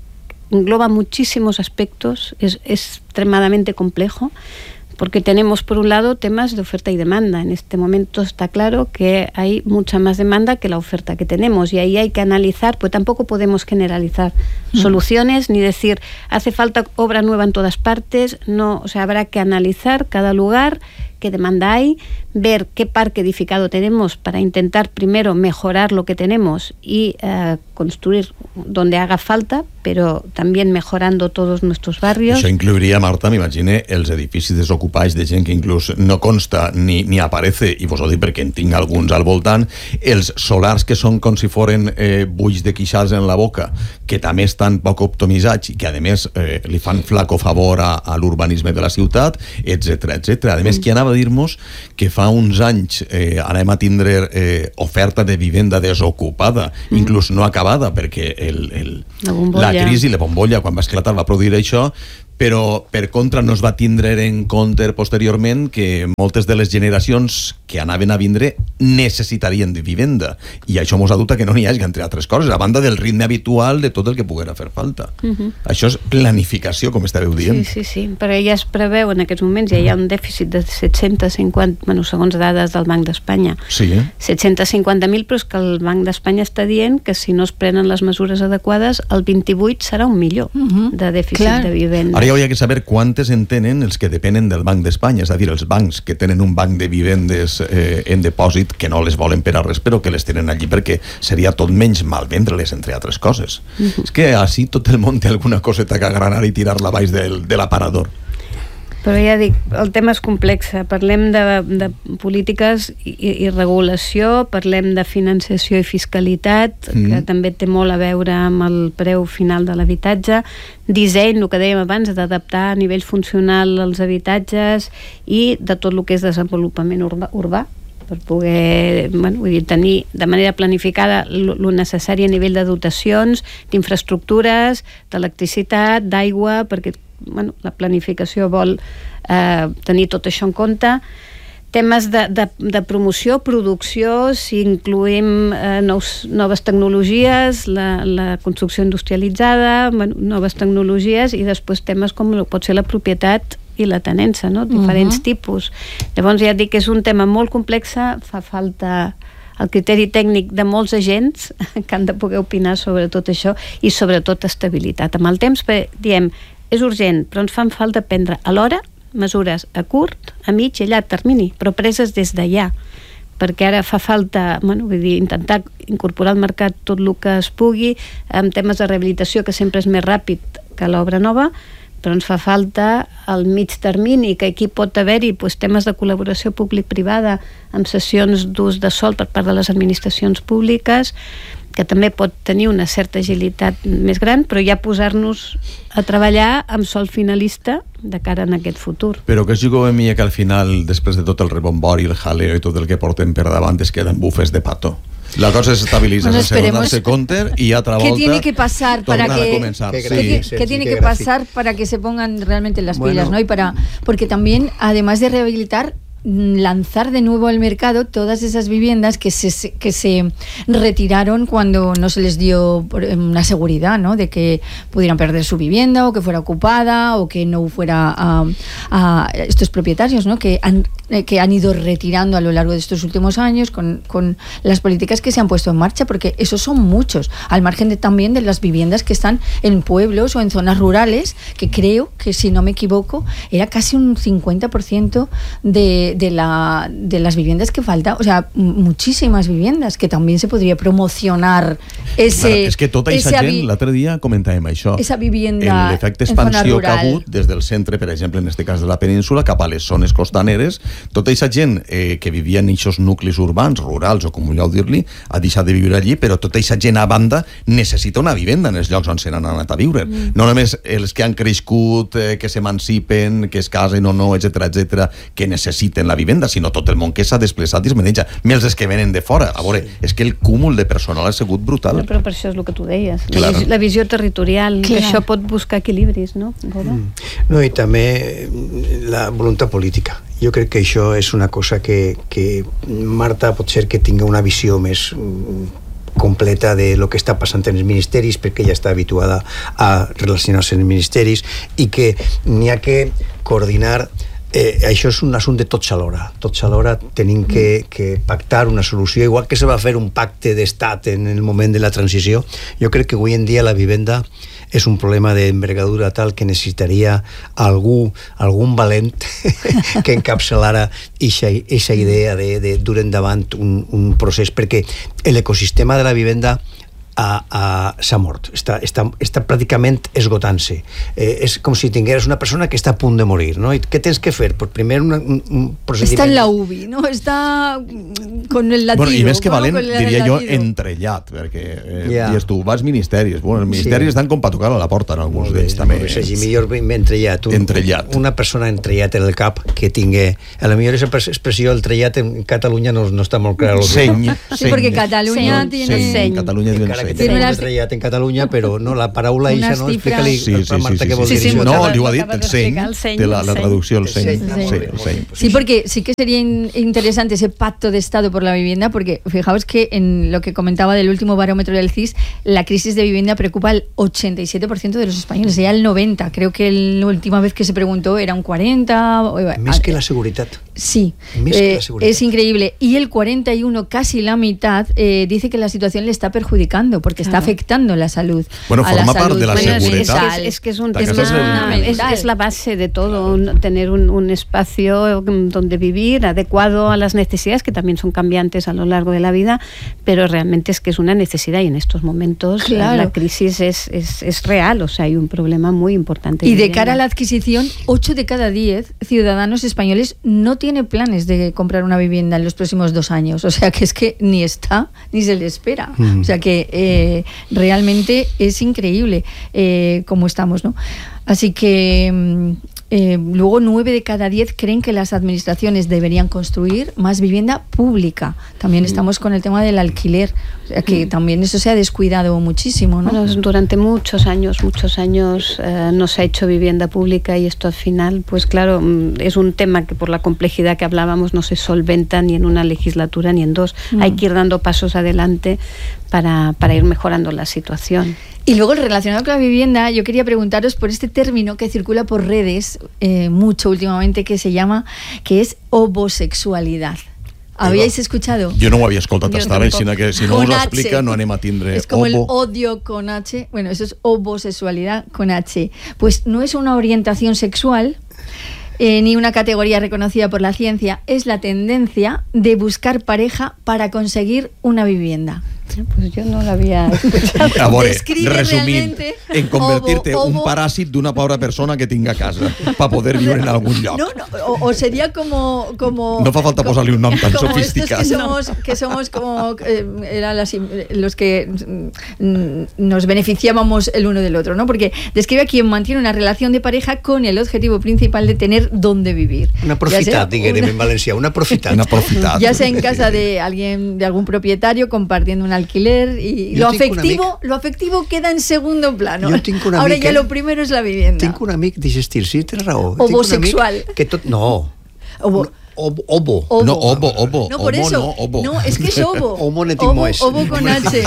engloba muchísimos aspectos, es, es extremadamente complejo, porque tenemos por un lado temas de oferta y demanda. En este momento está claro que hay mucha más demanda que la oferta que tenemos, y ahí hay que analizar, pues tampoco podemos generalizar mm. soluciones ni decir hace falta obra nueva en todas partes. No, o sea, habrá que analizar cada lugar, qué demanda hay, ver qué parque edificado tenemos para intentar primero mejorar lo que tenemos y eh, construir donde haga falta, però també mejorando todos nuestros barrios. Això incluiria, Marta, m'imagine, els edificis desocupats de gent que inclús no consta ni, ni aparece, i vos ho dic perquè en tinc alguns al voltant, els solars que són com si foren eh, bulls de quixals en la boca, que també estan poc optimitzats i que, a més, eh, li fan flaco favor a, a l'urbanisme de la ciutat, etcètera, etcètera. A més, qui anava a dir-nos que fa uns anys eh, anem a tindre eh, oferta de vivenda desocupada, mm. inclús no acabada, perquè el, el, la, la crisi, la bombolla, quan va esclatar, va produir això, però per contra no es va tindre en compte posteriorment que moltes de les generacions que anaven a vindre necessitarien de vivenda, i això mos adulta que no n'hi hagi, entre altres coses, a banda del ritme habitual de tot el que poguera fer falta. Uh-huh. Això és planificació, com estàveu dient. Sí, sí, sí, però ja es preveu en aquests moments, ja hi ha un dèficit de set-cents cinquanta, bueno, segons dades del Banc d'Espanya, sí, eh? set-cents cinquanta mil, però és que el Banc d'Espanya està dient que si no es prenen les mesures adequades, el vint-i-vuit serà un milió uh-huh. de dèficit Clar. de vivenda. Ara ja hauria que saber quantes en tenen els que depenen del Banc d'Espanya, és a dir, els bancs que tenen un banc de vivendes eh, en depòsit, que no les volen per a res, però que les tenen allí perquè seria tot menys mal vendre-les, entre altres coses. Uh-huh. És que així tot el món té alguna coseta que agranar i tirar-la baix del, de l'aparador. Però ja dic, el tema és complex. Parlem de, de polítiques i, i regulació, parlem de financiació i fiscalitat, mm. que també té molt a veure amb el preu final de l'habitatge, disseny, el que dèiem abans, d'adaptar a nivell funcional els habitatges, i de tot el que és desenvolupament urbà, urbà per poder, bueno, vull dir, tenir de manera planificada el necessari a nivell de dotacions, d'infraestructures, d'electricitat, d'aigua, perquè bueno, la planificació vol eh, tenir tot això en compte. Temes de, de, de promoció, producció, si incluïm eh, nous, noves tecnologies, la, la construcció industrialitzada, bueno, noves tecnologies, i després temes com pot ser la propietat i la tenença, no? Diferents uh-huh. tipus. Llavors ja dic que és un tema molt complex, fa falta el criteri tècnic de molts agents que han de poder opinar sobre tot això, i sobretot estabilitat. Amb el temps, diem, és urgent, però ens fan falta prendre alhora mesures a curt, a mig i a llarg termini, però preses des d'allà, perquè ara fa falta, bueno, vull dir, intentar incorporar al mercat tot el que es pugui, en temes de rehabilitació, que sempre és més ràpid que l'obra nova, però ens fa falta al mig termini, que aquí pot haver-hi pues, temes de col·laboració públic-privada amb cessions d'ús de sòl per part de les administracions públiques, que també pot tenir una certa agilitat més gran, però ja posar-nos a treballar amb sòl finalista de cara en aquest futur. Però que jugo a mi que al final, després de tot el rebombori, el jaleo i tot el que porten per davant, es queden bufes de pato. La cosa se estabiliza, bueno, se darse counter y otra volta. ¿Qué tiene que pasar para que comenzar? ¿Qué, sí. ¿Qué, ¿qué tiene que pasar para que se pongan realmente las bueno. pilas, ¿no? Y para porque también, además de rehabilitar, lanzar de nuevo al mercado todas esas viviendas que se, que se retiraron cuando no se les dio una seguridad, ¿no? De que pudieran perder su vivienda o que fuera ocupada o que no fuera a, a estos propietarios, ¿no? Que han, que han ido retirando a lo largo de estos últimos años con, con las políticas que se han puesto en marcha, porque esos son muchos, al margen de, también de las viviendas que están en pueblos o en zonas rurales, que creo que, si no me equivoco, era casi un cincuenta por ciento de De, la, de las viviendas que falta, o sea, muchísimas viviendas que también se podría promocionar ese... Bueno, és que tota aquesta gent, l'altre dia comentàvem això, esa vivienda l'efecte expansió que ha hagut des del centre, per exemple, en este cas de la península, cap a les zones costaneres, tota aquesta gent eh, que vivia en aquests nuclis urbans, rurals, o com vulgueu dir-li, ha deixat de viure allí, però tota aquesta gent a banda necessita una vivenda en els llocs on se n'han anat a viure. Mm. No només els que han crescut, eh, que s'emancipen, que es casen o no, etcètera, etcètera, que necessiten la vivenda, sinó tot el món que s'ha desplaçat i es maneja, més els que venen de fora. A veure, sí. És que el cúmul de personal ha sigut brutal. No, però per això és el que tu deies, la, vis la visió territorial, que això pot buscar equilibris, no? Mm. No, i també la voluntat política. Jo crec que això és una cosa que, que Marta pot ser que tinga una visió més completa de lo que està passant en els ministeris, perquè ella està habituada a relacionar-se en els ministeris, i que n'hi ha que coordinar. Eh, això és un assumpte tots alhora. Tots alhora tenim que, que pactar una solució, igual que se va fer un pacte d'estat en el moment de la transició. Jo crec que avui en dia la vivenda és un problema d'envergadura tal que necessitaria algú, algun valent que encapçalara aquesta idea de, de dur endavant un, un procés, perquè l'ecosistema de la vivenda A, a, s'ha mort, està, està, està pràcticament esgotant-se. Eh, és com si tingueres una persona que està a punt de morir, no? I què tens que fer? Pues primer un, un, un procediment... Està en la U B I, no? Està con el latido. Bueno, i més que valent, no? diria jo, entrellat, perquè eh, yeah. dius tu, vas ministeris. Bueno, els ministeris sí. estan com per tocar a la porta en alguns d'ells, també. Molt bé, millor entrellat. Un, entrellat. Una persona entrellat en el cap que tingui... A la millor aquesta expressió, el entrellat en Catalunya no, no està molt clar. Seny. Sí, perquè Catalunya tiene... Seny. Catalunya tiene que tiene un entrellat en Catalunya, però no, la paraula eixa, no? Explica-li sí, sí, Marta sí, què vol sí, dir sí, això. No, li ho ha dit, el seny, té la, la traducció, el seny. Sí, porque sí que sería interesante ese pacto de Estado por la vivienda, porque fijaos que en lo que comentaba del último barómetro del C I S, la crisis de vivienda preocupa al ochenta y siete por ciento de los españoles, ya el noventa, creo que la última vez que se preguntó era un cuarenta. Més que la seguridad. Sí, eh, es increíble. Y el cuarenta y uno, casi la mitad, eh, dice que la situación le está perjudicando, porque está claro. afectando la salud. Bueno, forma la part de la bueno, seguridad. Es, es, es que es un tema, es, es la base de todo, un, tener un, un espacio donde vivir adecuado a las necesidades, que también son cambiantes a lo largo de la vida, pero realmente es que es una necesidad, y en estos momentos claro. la crisis es, es, es real, o sea, hay un problema muy importante. Y de cara a la adquisición, ocho de cada diez ciudadanos españoles no tiene planes de comprar una vivienda en los próximos dos años, o sea que es que ni está ni se le espera, mm. o sea que eh, realmente es increíble eh, cómo estamos, ¿no? Así que eh, luego nueve de cada diez creen que las administraciones deberían construir más vivienda pública. También mm. estamos con el tema del alquiler, o sea que mm. también eso se ha descuidado muchísimo, ¿no? Bueno, durante muchos años, muchos años eh, no se ha hecho vivienda pública, y esto al final, pues claro, es un tema que por la complejidad que hablábamos no se solventa ni en una legislatura ni en dos. Mm. Hay que ir dando pasos adelante para, para ir mejorando la situación. Y luego, relacionado con la vivienda, yo quería preguntaros por este término que circula por redes eh, mucho últimamente, que se llama, que es homosexualidad. ¿Habíais escuchado? Jo no ho havia escoltat hasta ara, sinó que si no us ho explica no anem a tindre. Es como obo. El odio con H, bueno, eso es homosexualidad con H. Pues no es una orientación sexual, Eh, ni una categoría reconocida por la ciencia, es la tendencia de buscar pareja para conseguir una vivienda. Pues yo no la había escuchado. A veure, resumint, en convertir-te en un paràsit d'una pobra persona que tinga casa para poder vivir en algún lloc. No, no, o, o sería como, como... No fa falta posar-li un nom tan como sofisticat. Estos que somos, que somos como... Eh, eran las, los que nos beneficiábamos el uno del otro, ¿no? Porque describe a quien mantiene una relación de pareja con el objetivo principal de tener dónde vivir. Una profitat, diguem en Valencia, una profitat. Una profitat. Ya sea en casa de alguien, de algún propietario, compartiendo una alquiler, y lo afectivo, lo afectivo queda en segundo plano. Ahora ya lo primero es la vivienda. Tinc un amic d'aquest estil, sí, tens raó. Homosexual. Que tot, no. Obo. Obo. Obo. No, obo, obo. No, por Homo, eso. No, obo. No, es que es obo. Homonetismo és. Obo con H.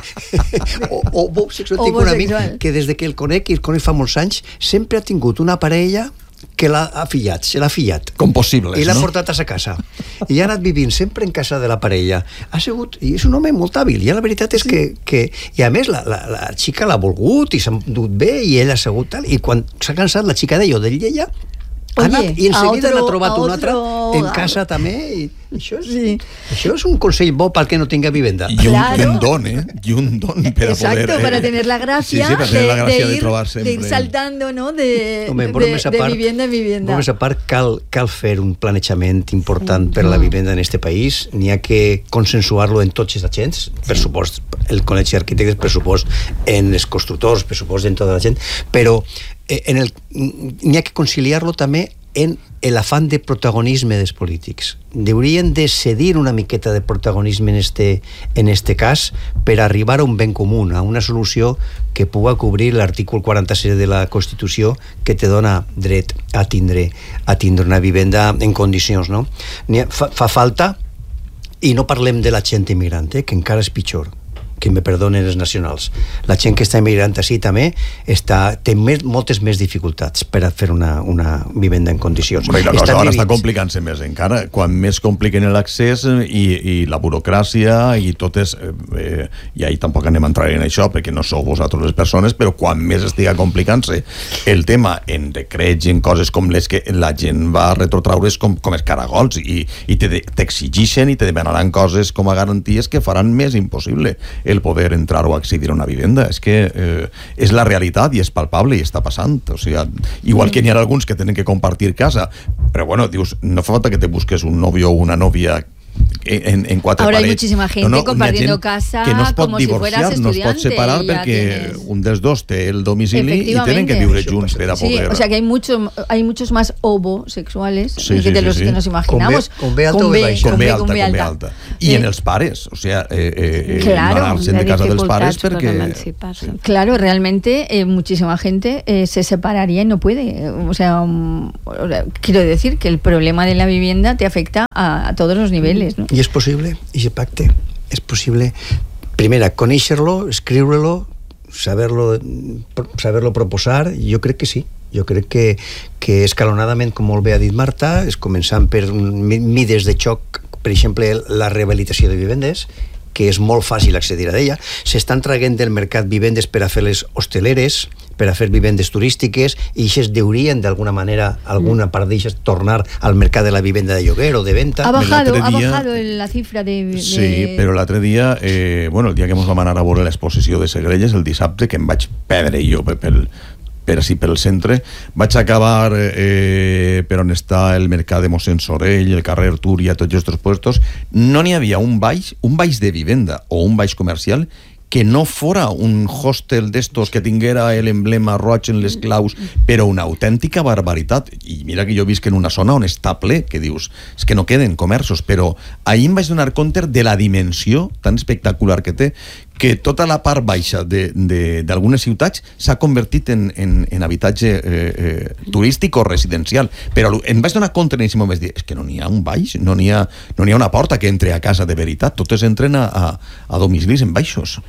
Obo sexual. Tinc un amic que des de que el conec, i el conec fa molts anys, sempre ha tingut una parella que l'ha afillat, se l'ha afillat. Com possibles, I l'ha no? portat a sa casa. I ha anat vivint sempre en casa de la parella. Ha sigut, i és un home molt hàbil, i la veritat és que, que i a més la, la, la xica l'ha volgut i s'ha dut bé i ell ha segut tal, i quan s'ha cansat la xica d'ell o d'ell i ella ha anat, i en seguida n'ha trobat un altre en casa també, i això és, sí. això és un consell bo pel que no tinga vivenda. I un, claro. un don, ¿eh? Y un don para Exacto, poder... Exacto, para tener la gracia, sí, sí, para tener de, la gracia de, de, ir, trobar sempre. de ir saltando, ¿no? De, Home, de, de, de vivienda en vivienda. Per a part, cal, cal fer un planejament important sí. per la vivenda en este país. N'hi ha que consensuar-lo en tots els agents, sí. per supost, el col·legi d'arquitectes, per supost, en els constructors, per supost, en tota la gent, però en el, n'hi ha que conciliar-lo també en l'afán de protagonisme dels polítics. Deurien de cedir una miqueta de protagonisme en este, en este cas per arribar a un ben comú, a una solució que puga cobrir l'artícul quaranta-sis de la Constitució, que te dona dret a tindre, a tindre una vivenda en condicions, no? Fa, fa falta, i no parlem de la gent immigrant, eh, que encara és pitjor. que me perdonen els nacionals. La gent que està emigrant així també està, té més, moltes més dificultats per a fer una, una vivenda en condicions. Però la cosa ara està complicant-se més encara. Quan més compliquen l'accés i, i la burocràcia i totes... Eh, i ahí tampoc anem a entrar en això perquè no sou vosaltres les persones, però quan més estiga complicant-se el tema en decrets i en coses com les que la gent va retrotraure com, com els caragols i, i t'exigixen i te demanaran coses com a garanties que faran més impossible el poder entrar o accedir a una vivenda. És que eh, és la realitat i és palpable i està passant. O sigui, igual que n'hi ha alguns que tenen que compartir casa, però bueno, dius, no fa falta que te busques un novio o una novia En, en cuatro Ahora parets. Hay muchísima gente no, no, compartiendo casa que no es pot como divorciar, si fueras no es pot separar perquè tienes... un dels dos té el domicili i tenen que viure junts per a poder... Sí, o sea que hay, mucho, hay muchos más homosexuales sí, sí, de sí, los sí. que nos imaginamos. Con B alta o B baixa. Con B alta, con B alta. I en els pares, o sea, eh, eh, claro, anar-se'n de casa dels pares perquè... Claro, realmente eh, muchísima gente eh, se separaría y no puede. O sea, um, quiero decir que el problema de la vivienda te afecta a, a todos los niveles, ¿no? Y es posible i se pacte, és possible primera, conèixer-lo, escriure-lo saber-lo saber-lo proposar, jo crec que sí jo crec que, que escalonadament, com molt bé ha dit Marta, és començant per mides de xoc, per exemple la rehabilitació de vivendes, que és molt fàcil accedir a ella, s'estan traient del mercat vivendes per a fer les hosteleres, per a fer vivendes turístiques, i aquestes deurien d'alguna manera, alguna part d'elles, tornar al mercat de la vivenda de lloguer o de venta. Ha bajado, dia, ha bajado la cifra de... de... Sí, però l'altre dia, eh, bueno, el dia que ens vam anar a veure l'exposició de Segrelles, el dissabte, que em vaig perdre jo pel, per així pel centre, vaig acabar eh, per on està el mercat de Mossèn Sorell, el carrer Túria, tots aquests puestos, no n'hi havia un baix, un baix de vivenda o un baix comercial que no fora un hostel d'estos que tinguera l'emblema roig en les claus, però una autèntica barbaritat. I mira que jo visc en una zona on està ple, que dius, és que no queden comerços, però ahir em vaig donar compte de la dimensió tan espectacular que té, que tota la part baixa d'algunes ciutats s'ha convertit en, en, en habitatge eh, eh, turístic o residencial. Però em vaig donar compte en aquest moment, dir, és que no n'hi ha un baix, no n'hi ha, no n'hi ha una porta que entre a casa de veritat, totes entren a, a, a domicilis en baixos.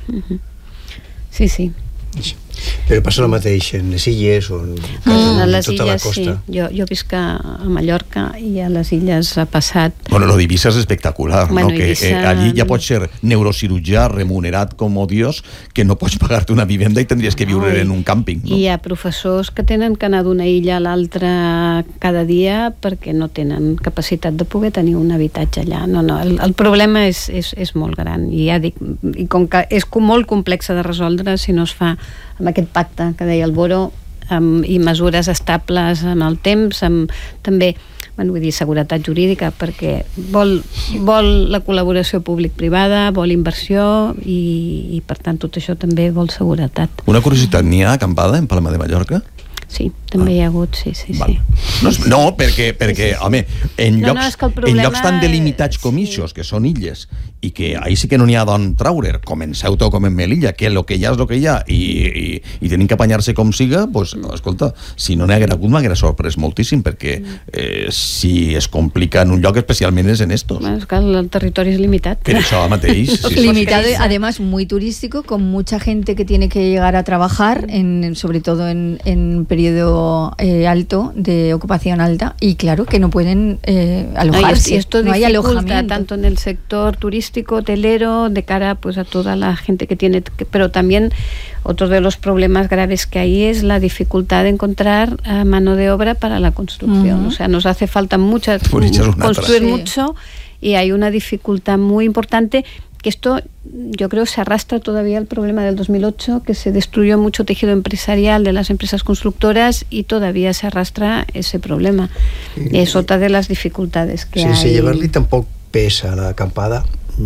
Sí, sí. Però passa el mateix en les illes o en, mm, en les tota illes, la costa. Sí. Jo, jo visc a Mallorca i a les illes ha passat... Bueno, lo d'Eivissa és espectacular, bueno, no? Que Eivissa... eh, allí ja pots ser neurocirurgià remunerat com Dios, que no pots pagar-te una vivenda i tindries que viure no, en un càmping, no? I hi ha professors que tenen que anar d'una illa a l'altra cada dia perquè no tenen capacitat de poder tenir un habitatge allà. No, no, el, el problema és, és, és molt gran i ja dic, i com que és molt complex de resoldre si no es fa amb aquest pacte que deia el Boro, amb, i mesures estables en el temps, amb també, bueno, vull dir, seguretat jurídica, perquè vol, vol la col·laboració públic-privada, vol inversió i, i per tant tot això també vol seguretat. Una curiositat, n'hi ha acampada en Palma de Mallorca? Sí, també ah. hi ha hagut, sí, sí, Val. sí. No, no perquè, perquè sí, sí. home, en llocs, no, no, en llocs tan delimitats com sí. ixos, que són illes, i que ahí sí que no n'hi ha d'on traure, com en Ceuta o com en Melilla, que el que hi ha és el que hi ha, i, i, i tenim que apanyar-se com siga, doncs, escolta, si no n'hi haguera hagut, m'haguera sorprès moltíssim, perquè eh, si es complica en un lloc, especialment és en estos. Bueno, és que el territori és limitat. Per això mateix. Sí, sí, limitado, sí. Además muy turístico, con mucha gente que tiene que llegar a trabajar, en, sobre todo en, en periodo eh, alto, de ocupación alta, y claro que no pueden eh, alojarse. Y esto no hay alojamiento. Tanto en el sector turístico, hotelero, de cara pues a toda la gente que tiene, que, pero también otro de los problemas graves que hay es la dificultad de encontrar uh, mano de obra para la construcción. Uh-huh. O sea, nos hace falta mucha, construir sí. mucho, y hay una dificultad muy importante, que esto yo creo se arrastra todavía el problema del dos mil ocho, que se destruyó mucho tejido empresarial de las empresas constructoras, y todavía se arrastra ese problema. Sí. Es otra de las dificultades que sí, hay. Sí, llevar-li tampoc pesa a la acampada,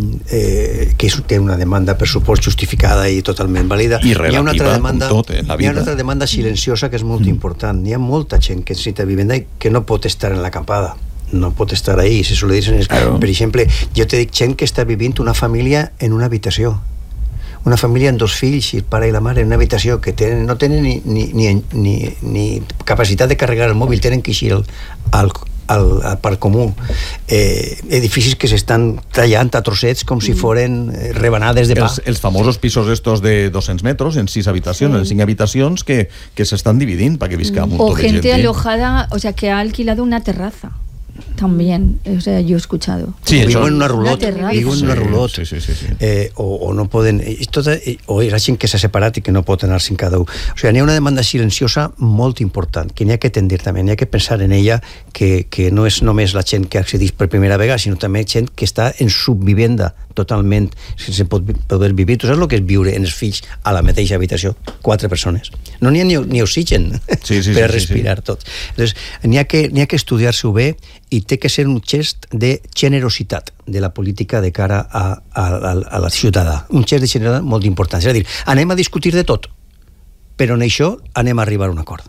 eh, que és, té una demanda per suport justificada i totalment vàlida. I relativa, hi ha una altra demanda, com tot en la vida. Hi ha una altra demanda silenciosa que és molt mm. important. Hi ha molta gent que necessita vivenda i que no pot estar en l'acampada. No pot estar ahí, si suele dir, claro. Per exemple, jo te dic gent que està vivint una família en una habitació, una família amb dos fills, i el pare i la mare en una habitació, que tenen, no tenen ni, ni, ni, ni, ni capacitat de carregar el mòbil, tenen que eixir al, al, al, al parc comú, eh, edificis que s'estan tallant a trossets com si foren eh, rebanades de pa. Els, els famosos pisos estos de doscientos metros en sis habitacions, sí. en cinc habitacions que, que s'estan dividint para que visca un o montón de gente gente alojada, o sea, que ha alquilado una terraza. También, o sea, yo he escuchado. Sí, vivo això... en una rulot, una vivo en una rulot. Sí, sí, sí, sí. Eh, o, o no poden... Tot, o hi ha gent que s'ha separat i que no pot anar-se en cada un. O sigui, n'hi ha una demanda silenciosa molt important, que n'hi ha que tendir també, n'hi ha que pensar en ella, que, que no és només la gent que accedeix per primera vegada, sinó també gent que està en subvivenda totalment, sense poder vivir. Tu saps el que és viure en els fills a la mateixa habitació? Quatre persones. No n'hi ha ni, ni oxigen sí, sí, per sí, respirar sí. tot. Entonces, n'hi ha que, n'hi ha que estudiar-s'ho bé i té que ser un gest de generositat de la política de cara a, a, a, a la ciutadà. Un gest de generositat molt important. És a dir, anem a discutir de tot, però en això anem a arribar a un acord.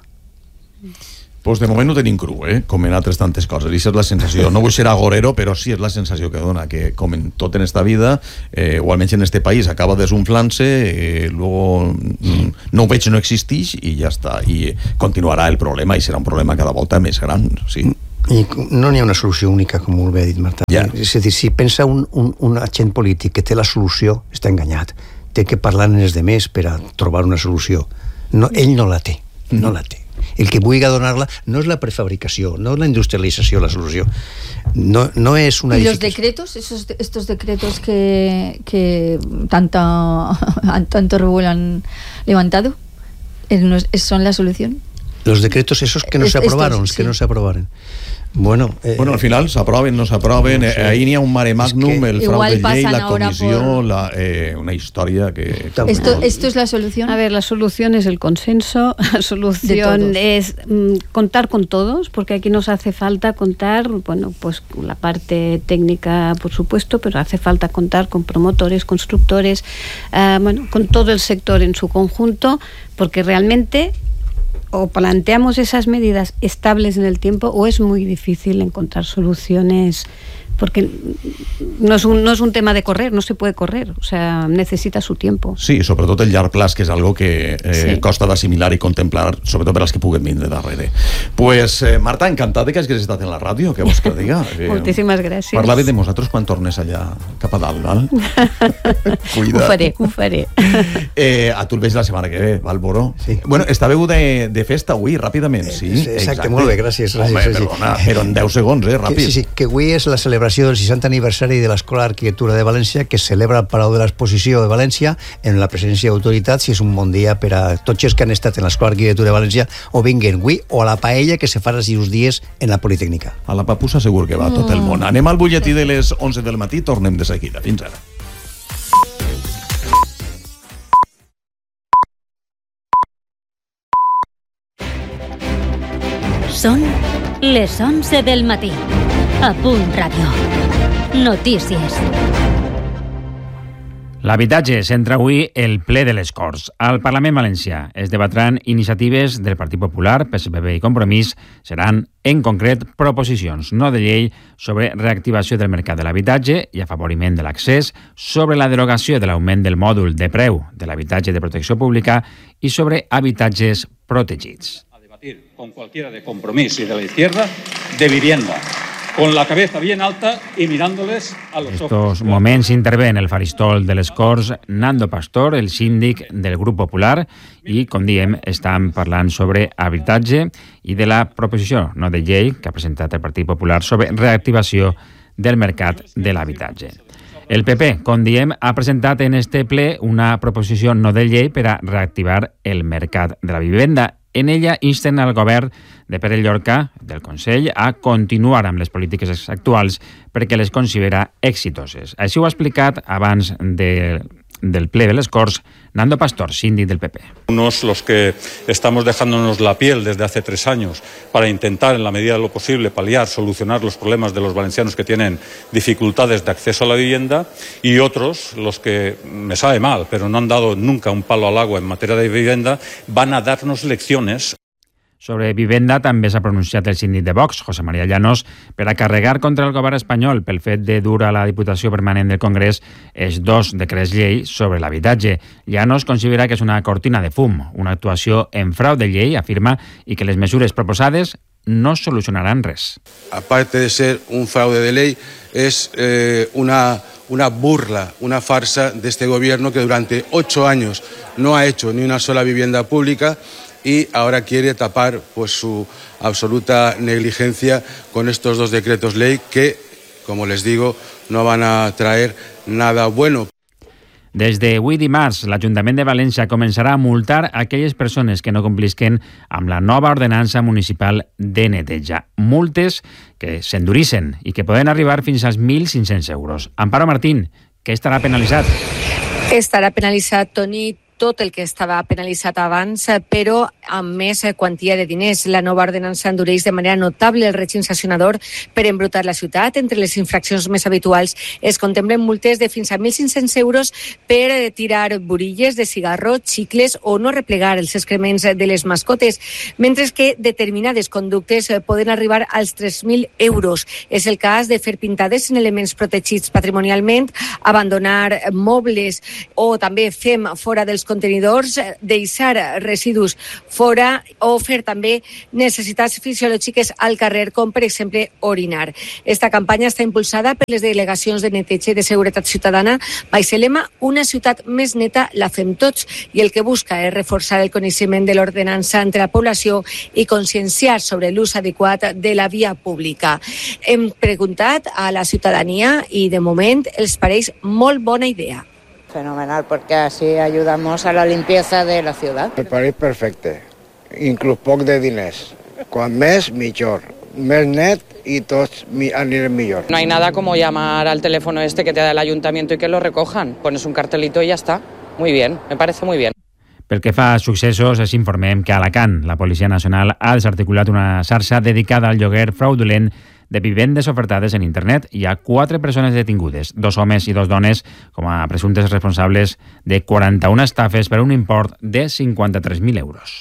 Pues de moment no tenim cru, eh? com en altres tantes coses. I és la sensació, no vull ser agorero, però sí és la sensació que dona, que com en tot en esta vida, eh, o almenys en este país, acaba desunflant-se, eh, luego mm, no ho veig, no existeix, i ja està. I continuarà el problema, i serà un problema cada volta més gran, sí. I no n'hi ha una solució única, com ho bé ha dit Marta. Yeah. És a dir, si pensa un, un, un agent polític que té la solució, està enganyat. Té que parlar amb els demés per a trobar una solució. No, ell no la té, no la té. El que vulgui donar-la no és la prefabricació, no és la industrialització la solució. No, no és una... ¿Y los decretos, esos, estos decretos que, que tanta, tanto revuelo han levantado, son la solución? Los decretos esos que no se aprobaron, estos, que sí. no se aprobaron. Bueno, eh, bueno, al final s'aproven, no s'aproven, no sé. eh, ahí n'hi ha un mare magnum, que el frau de llei, la comissió, por... la, eh, una historia que... ¿Esto, ¿Esto es la solución? A ver, la solución es el consenso, la solución es mm, contar con todos, porque aquí nos hace falta contar, bueno, pues la parte técnica, por supuesto, pero hace falta contar con promotores, constructores, uh, bueno, con todo el sector en su conjunto, porque realmente... o planteamos esas medidas estables en el tiempo o es muy difícil encontrar soluciones, porque no es un, no es un tema de correr, no se puede correr, o sea, necesita su tiempo. Sí, sobretot el llarg plaç, que és algo que eh, sí. costa d'assimilar i contemplar, sobretot per als que puguen vindre darrere. Pues, eh, Marta, encantat de que hagis estat en la ràdio, que vols que diga? Eh, Moltíssimes gràcies. Parlava de nosaltres quan tornes allà cap a dalt, val? Cuida. Ho faré, ho faré. Eh, a tu el veig la setmana que ve, val, Boró? Sí. Bueno, estàveu de, de festa avui, ràpidament, sí? Eh, exacte, exacte, molt bé, gràcies. gràcies Home, sí, perdona, sí. però en deu segons, eh, ràpid. Que, sí, sí, que avui és la celebració del seixantè aniversari de l'Escola d'Arquitectura de València, que es celebra al Palau de l'Exposició de València en la presència d'autoritats, i és un bon dia per a tots els que han estat en l'Escola d'Arquitectura de València o vinguen avui, o a la paella que se fa els dies en la Politècnica. A la papussa segur que va tot el món. Anem al butlletí de les onze del matí, tornem de seguida. Fins ara. Són les onze del matí. A Punt Ràdio. Notícies. L'habitatge centra avui el ple de les Corts. Al Parlament valencià es debatran iniciatives del Partit Popular, P S P B i Compromís. Seran, en concret, proposicions no de llei sobre reactivació del mercat de l'habitatge i afavoriment de l'accés, sobre la derogació de l'augment del mòdul de preu de l'habitatge de protecció pública i sobre habitatges protegits. A debatir con cualquiera de Compromís y de la izquierda de vivienda, con la cabeza bien alta y mirándoles a los ojos. En estos moments intervé en el faristol de les Corts Nando Pastor, el síndic del Grup Popular, i, com diem, estan parlant sobre habitatge i de la proposició no de llei que ha presentat el Partit Popular sobre reactivació del mercat de l'habitatge. El P P, com diem, ha presentat en este ple una proposició no de llei per a reactivar el mercat de la vivenda. En ella insten al govern de Pere Llorca, del Consell, a continuar amb les polítiques actuals perquè les considera exitoses. Així ho ha explicat abans de, del ple de les Corts Nando Pastor, síndic del P P. Unos los que estamos dejándonos la piel desde hace tres años para intentar, en la medida de lo posible, paliar, solucionar los problemas de los valencianos que tienen dificultades de acceso a la vivienda, y otros, los que, me sabe mal, pero no han dado nunca un palo al agua en materia de vivienda, van a darnos lecciones. Sobre vivenda també s'ha pronunciat el síndic de Vox, José María Llanos, per a carregar contra el govern espanyol pel fet de dur a la Diputació Permanent del Congrés els dos decrets llei sobre l'habitatge. Llanos considera que és una cortina de fum, una actuació en frau de llei, afirma, i que les mesures proposades no solucionaran res. Aparte de ser un fraude de ley, es eh, una, una burla, una farsa de este gobierno que durante ocho años no ha hecho ni una sola vivienda pública y ahora quiere tapar pues, su absoluta negligencia con estos dos decretos ley que, como les digo, no van a traer nada bueno. Des d'avui dimarts, l'Ajuntament de València començarà a multar aquelles persones que no complisquen amb la nova ordenança municipal de neteja. Multes que s'endurissen i que poden arribar fins als mil cinc-cents euros. Amparo Martín, què estarà penalitzat? Estarà penalitzat, Toni, tot el que estava penalitzat abans, però amb més quantia de diners. La nova ordenança endureix de manera notable el règim sancionador per embrutar la ciutat. Entre les infraccions més habituals es contemplen multes de fins a mil cinc-cents euros per tirar burilles de cigarro, xicles o no replegar els excrements de les mascotes, mentre que determinades conductes poden arribar als tres mil euros. És el cas de fer pintades en elements protegits patrimonialment, abandonar mobles o també fem fora dels contenidors, deixar residus fora o fer també necessitats fisiològiques al carrer, com per exemple orinar. Esta campanya està impulsada per les delegacions de neteja i de seguretat ciutadana baix el lema Una ciutat més neta la fem tots, i el que busca és reforçar el coneixement de l'ordenança entre la població i conscienciar sobre l'ús adequat de la via pública. Hem preguntat a la ciutadania i de moment els pareix molt bona idea. Fenomenal, porque así ayudamos a la limpieza de la ciudad. Me parece perfecto, incluso poc de diners. Cuan més, millor. Més net y todos anirem millor. No hay nada como llamar al teléfono este que te da el ayuntamiento y que lo recojan. Pones un cartelito y ya está. Muy bien, me parece muy bien. Pel que fa a successos, es informem que a Alacant la Policia Nacional ha desarticulat una xarxa dedicada al lloguer fraudulent de vivendes ofertades en internet. Hi ha quatre persones detingudes, dos homes i dos dones, com a presumptes responsables de quaranta-una estafes per un import de cinquanta-tres mil euros.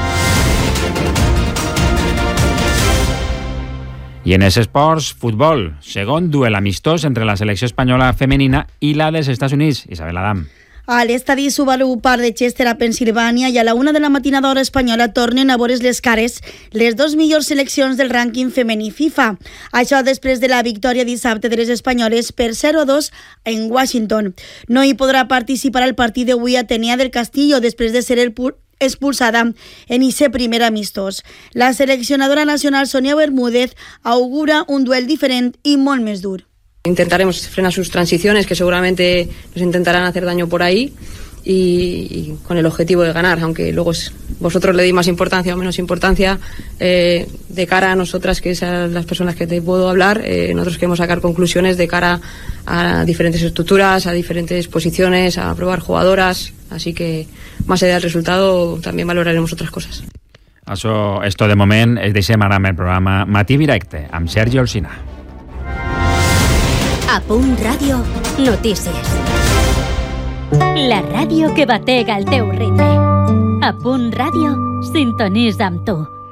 I en els esports, futbol, segon duel amistós entre la selecció espanyola femenina i la dels Estats Units. Isabel Adam. A l'estadi Subaru Park de Chester, a Pennsilvània, i a la una de la matinada hora espanyola tornen a veure's les cares les dos millors seleccions del rànquing femení FIFA. Això després de la victòria dissabte de les espanyoles per zero a dos en Washington. No hi podrà participar al partit d'avui Atenea del Castillo després de ser el pur expulsada en ese primer amistós. La seleccionadora nacional Sonia Bermúdez augura un duel diferent i molt més dur. Intentaremos frenar sus transiciones, que seguramente nos intentarán hacer daño por ahí, y, y con el objetivo de ganar, aunque luego es, vosotros le deis más importancia o menos importancia, eh, de cara a nosotras, que son las personas que te puedo hablar, eh, nosotros queremos sacar conclusiones de cara a diferentes estructuras, a diferentes posiciones, a probar jugadoras, así que más allá del resultado también valoraremos otras cosas. Això és tot de moment. Es deixem ara amb el programa Matí Directe amb Sergi Olsina. A Punt Ràdio, notícies. La ràdio que batega el teu ritme. A Punt Ràdio, sintonitza amb tu.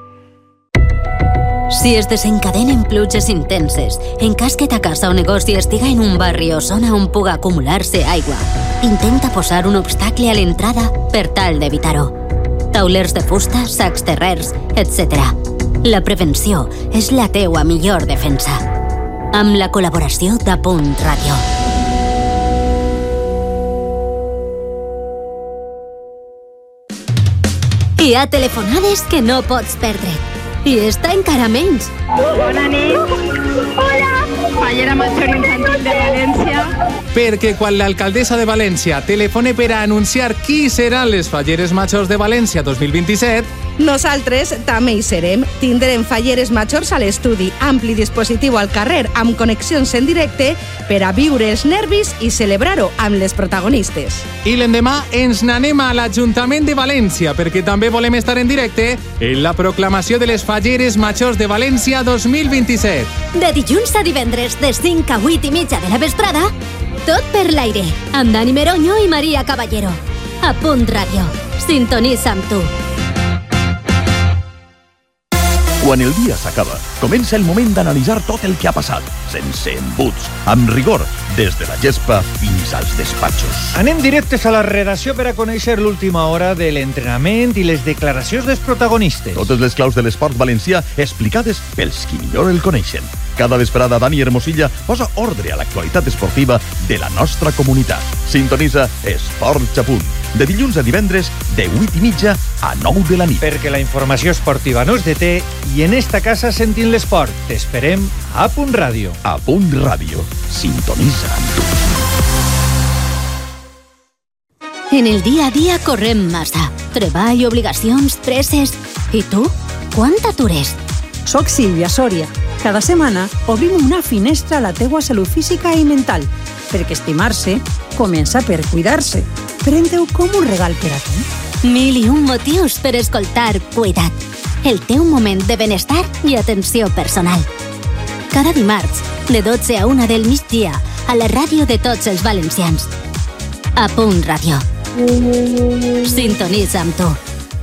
Si es desencadenen pluges intenses, en cas que ta casa o negoci estiga en un barri o zona on puga acumular-se aigua, intenta posar un obstacle a l'entrada per tal d'evitar-ho. Taulers de fusta, sacs terrers, etcètera. La prevenció és la teua millor defensa. Amb la col·laboració de Punt Ràdio. Hi ha telefonades que no pots perdre. I esta encara menys. Bona nit. Hola. Fallera Major Infantil de València. Perquè quan l'alcaldessa de València telefone per a anunciar qui seran les Falleres Majors de València dos mil vint-i-set, nosaltres també hi serem. Tindrem Falleres Majors a l'estudi, ampli dispositiu al carrer amb connexions en directe per a viure els nervis i celebrar-ho amb les protagonistes. I l'endemà ens n'anem a l'Ajuntament de València perquè també volem estar en directe en la proclamació de les Falleres Majors de València dos mil vint-i-set. De dilluns a divendres, de cinc a vuit i mitja de la vesprada, tot per l'aire, amb Dani Meroño i Maria Caballero. A Punt Ràdio, sintonitza amb tu. Quan el dia s'acaba, comença el moment d'analitzar tot el que ha passat, sense embuts, amb rigor, des de la gespa fins als despatxos. Anem directes a la redacció per a conèixer l'última hora de l'entrenament i les declaracions dels protagonistes. Totes les claus de l'esport valencià explicades pels qui millor el coneixen. Cada vesprada, Dani Hermosilla posa ordre a l'actualitat esportiva de la nostra comunitat. Sintonitza Esports a Punt, de dilluns a divendres, de vuit i mitja a nou de la nit. Perquè la informació esportiva no es deté i en esta casa sentim l'esport. T'esperem a Punt Ràdio. A Punt Ràdio. Sintonitza amb tu. En el dia a dia correm massa. Treball, obligacions, presses... I tu? Quant atures? Soc Sílvia Sòria. Cada setmana obrim una finestra a la teua salut física i mental, perquè estimar-se comença per cuidar-se. Pren-te-ho com un regal per a tu. Mil i un motius per escoltar Cuida't, el teu moment de benestar i atenció personal. Cada dimarts, de dotze a una del migdia, a la ràdio de tots els valencians. A Punt Ràdio. Sintonitza amb tu.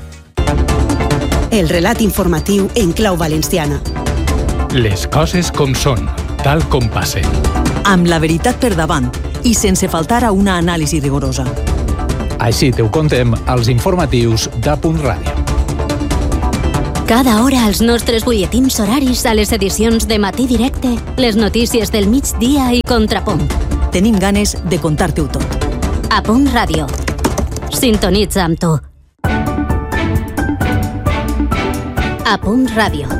El relat informatiu en clau valenciana. Les coses com són, tal com passen. Amb la veritat per davant i sense faltar a una anàlisi rigorosa. Així te ho contem als informatius de Punt Ràdio. Cada hora als nostres butlletins horaris a les edicions de Matí Directe, les notícies del migdia i Contrapunt. Tenim ganes de contar-te-ho tot. A Punt Ràdio. Sintonitza amb tu. A Punt Ràdio.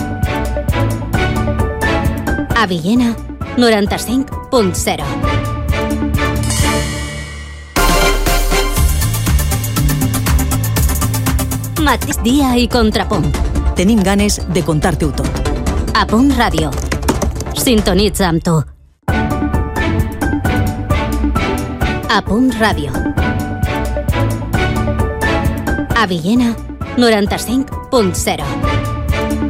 A Villena, noranta-cinc punt zero. Matí, dia i Contrapunt. Tenim ganes de contar-te-ho tot. A Punt Ràdio. Sintonitza amb tu. A Punt Ràdio. A Villena, noranta-cinc punt zero.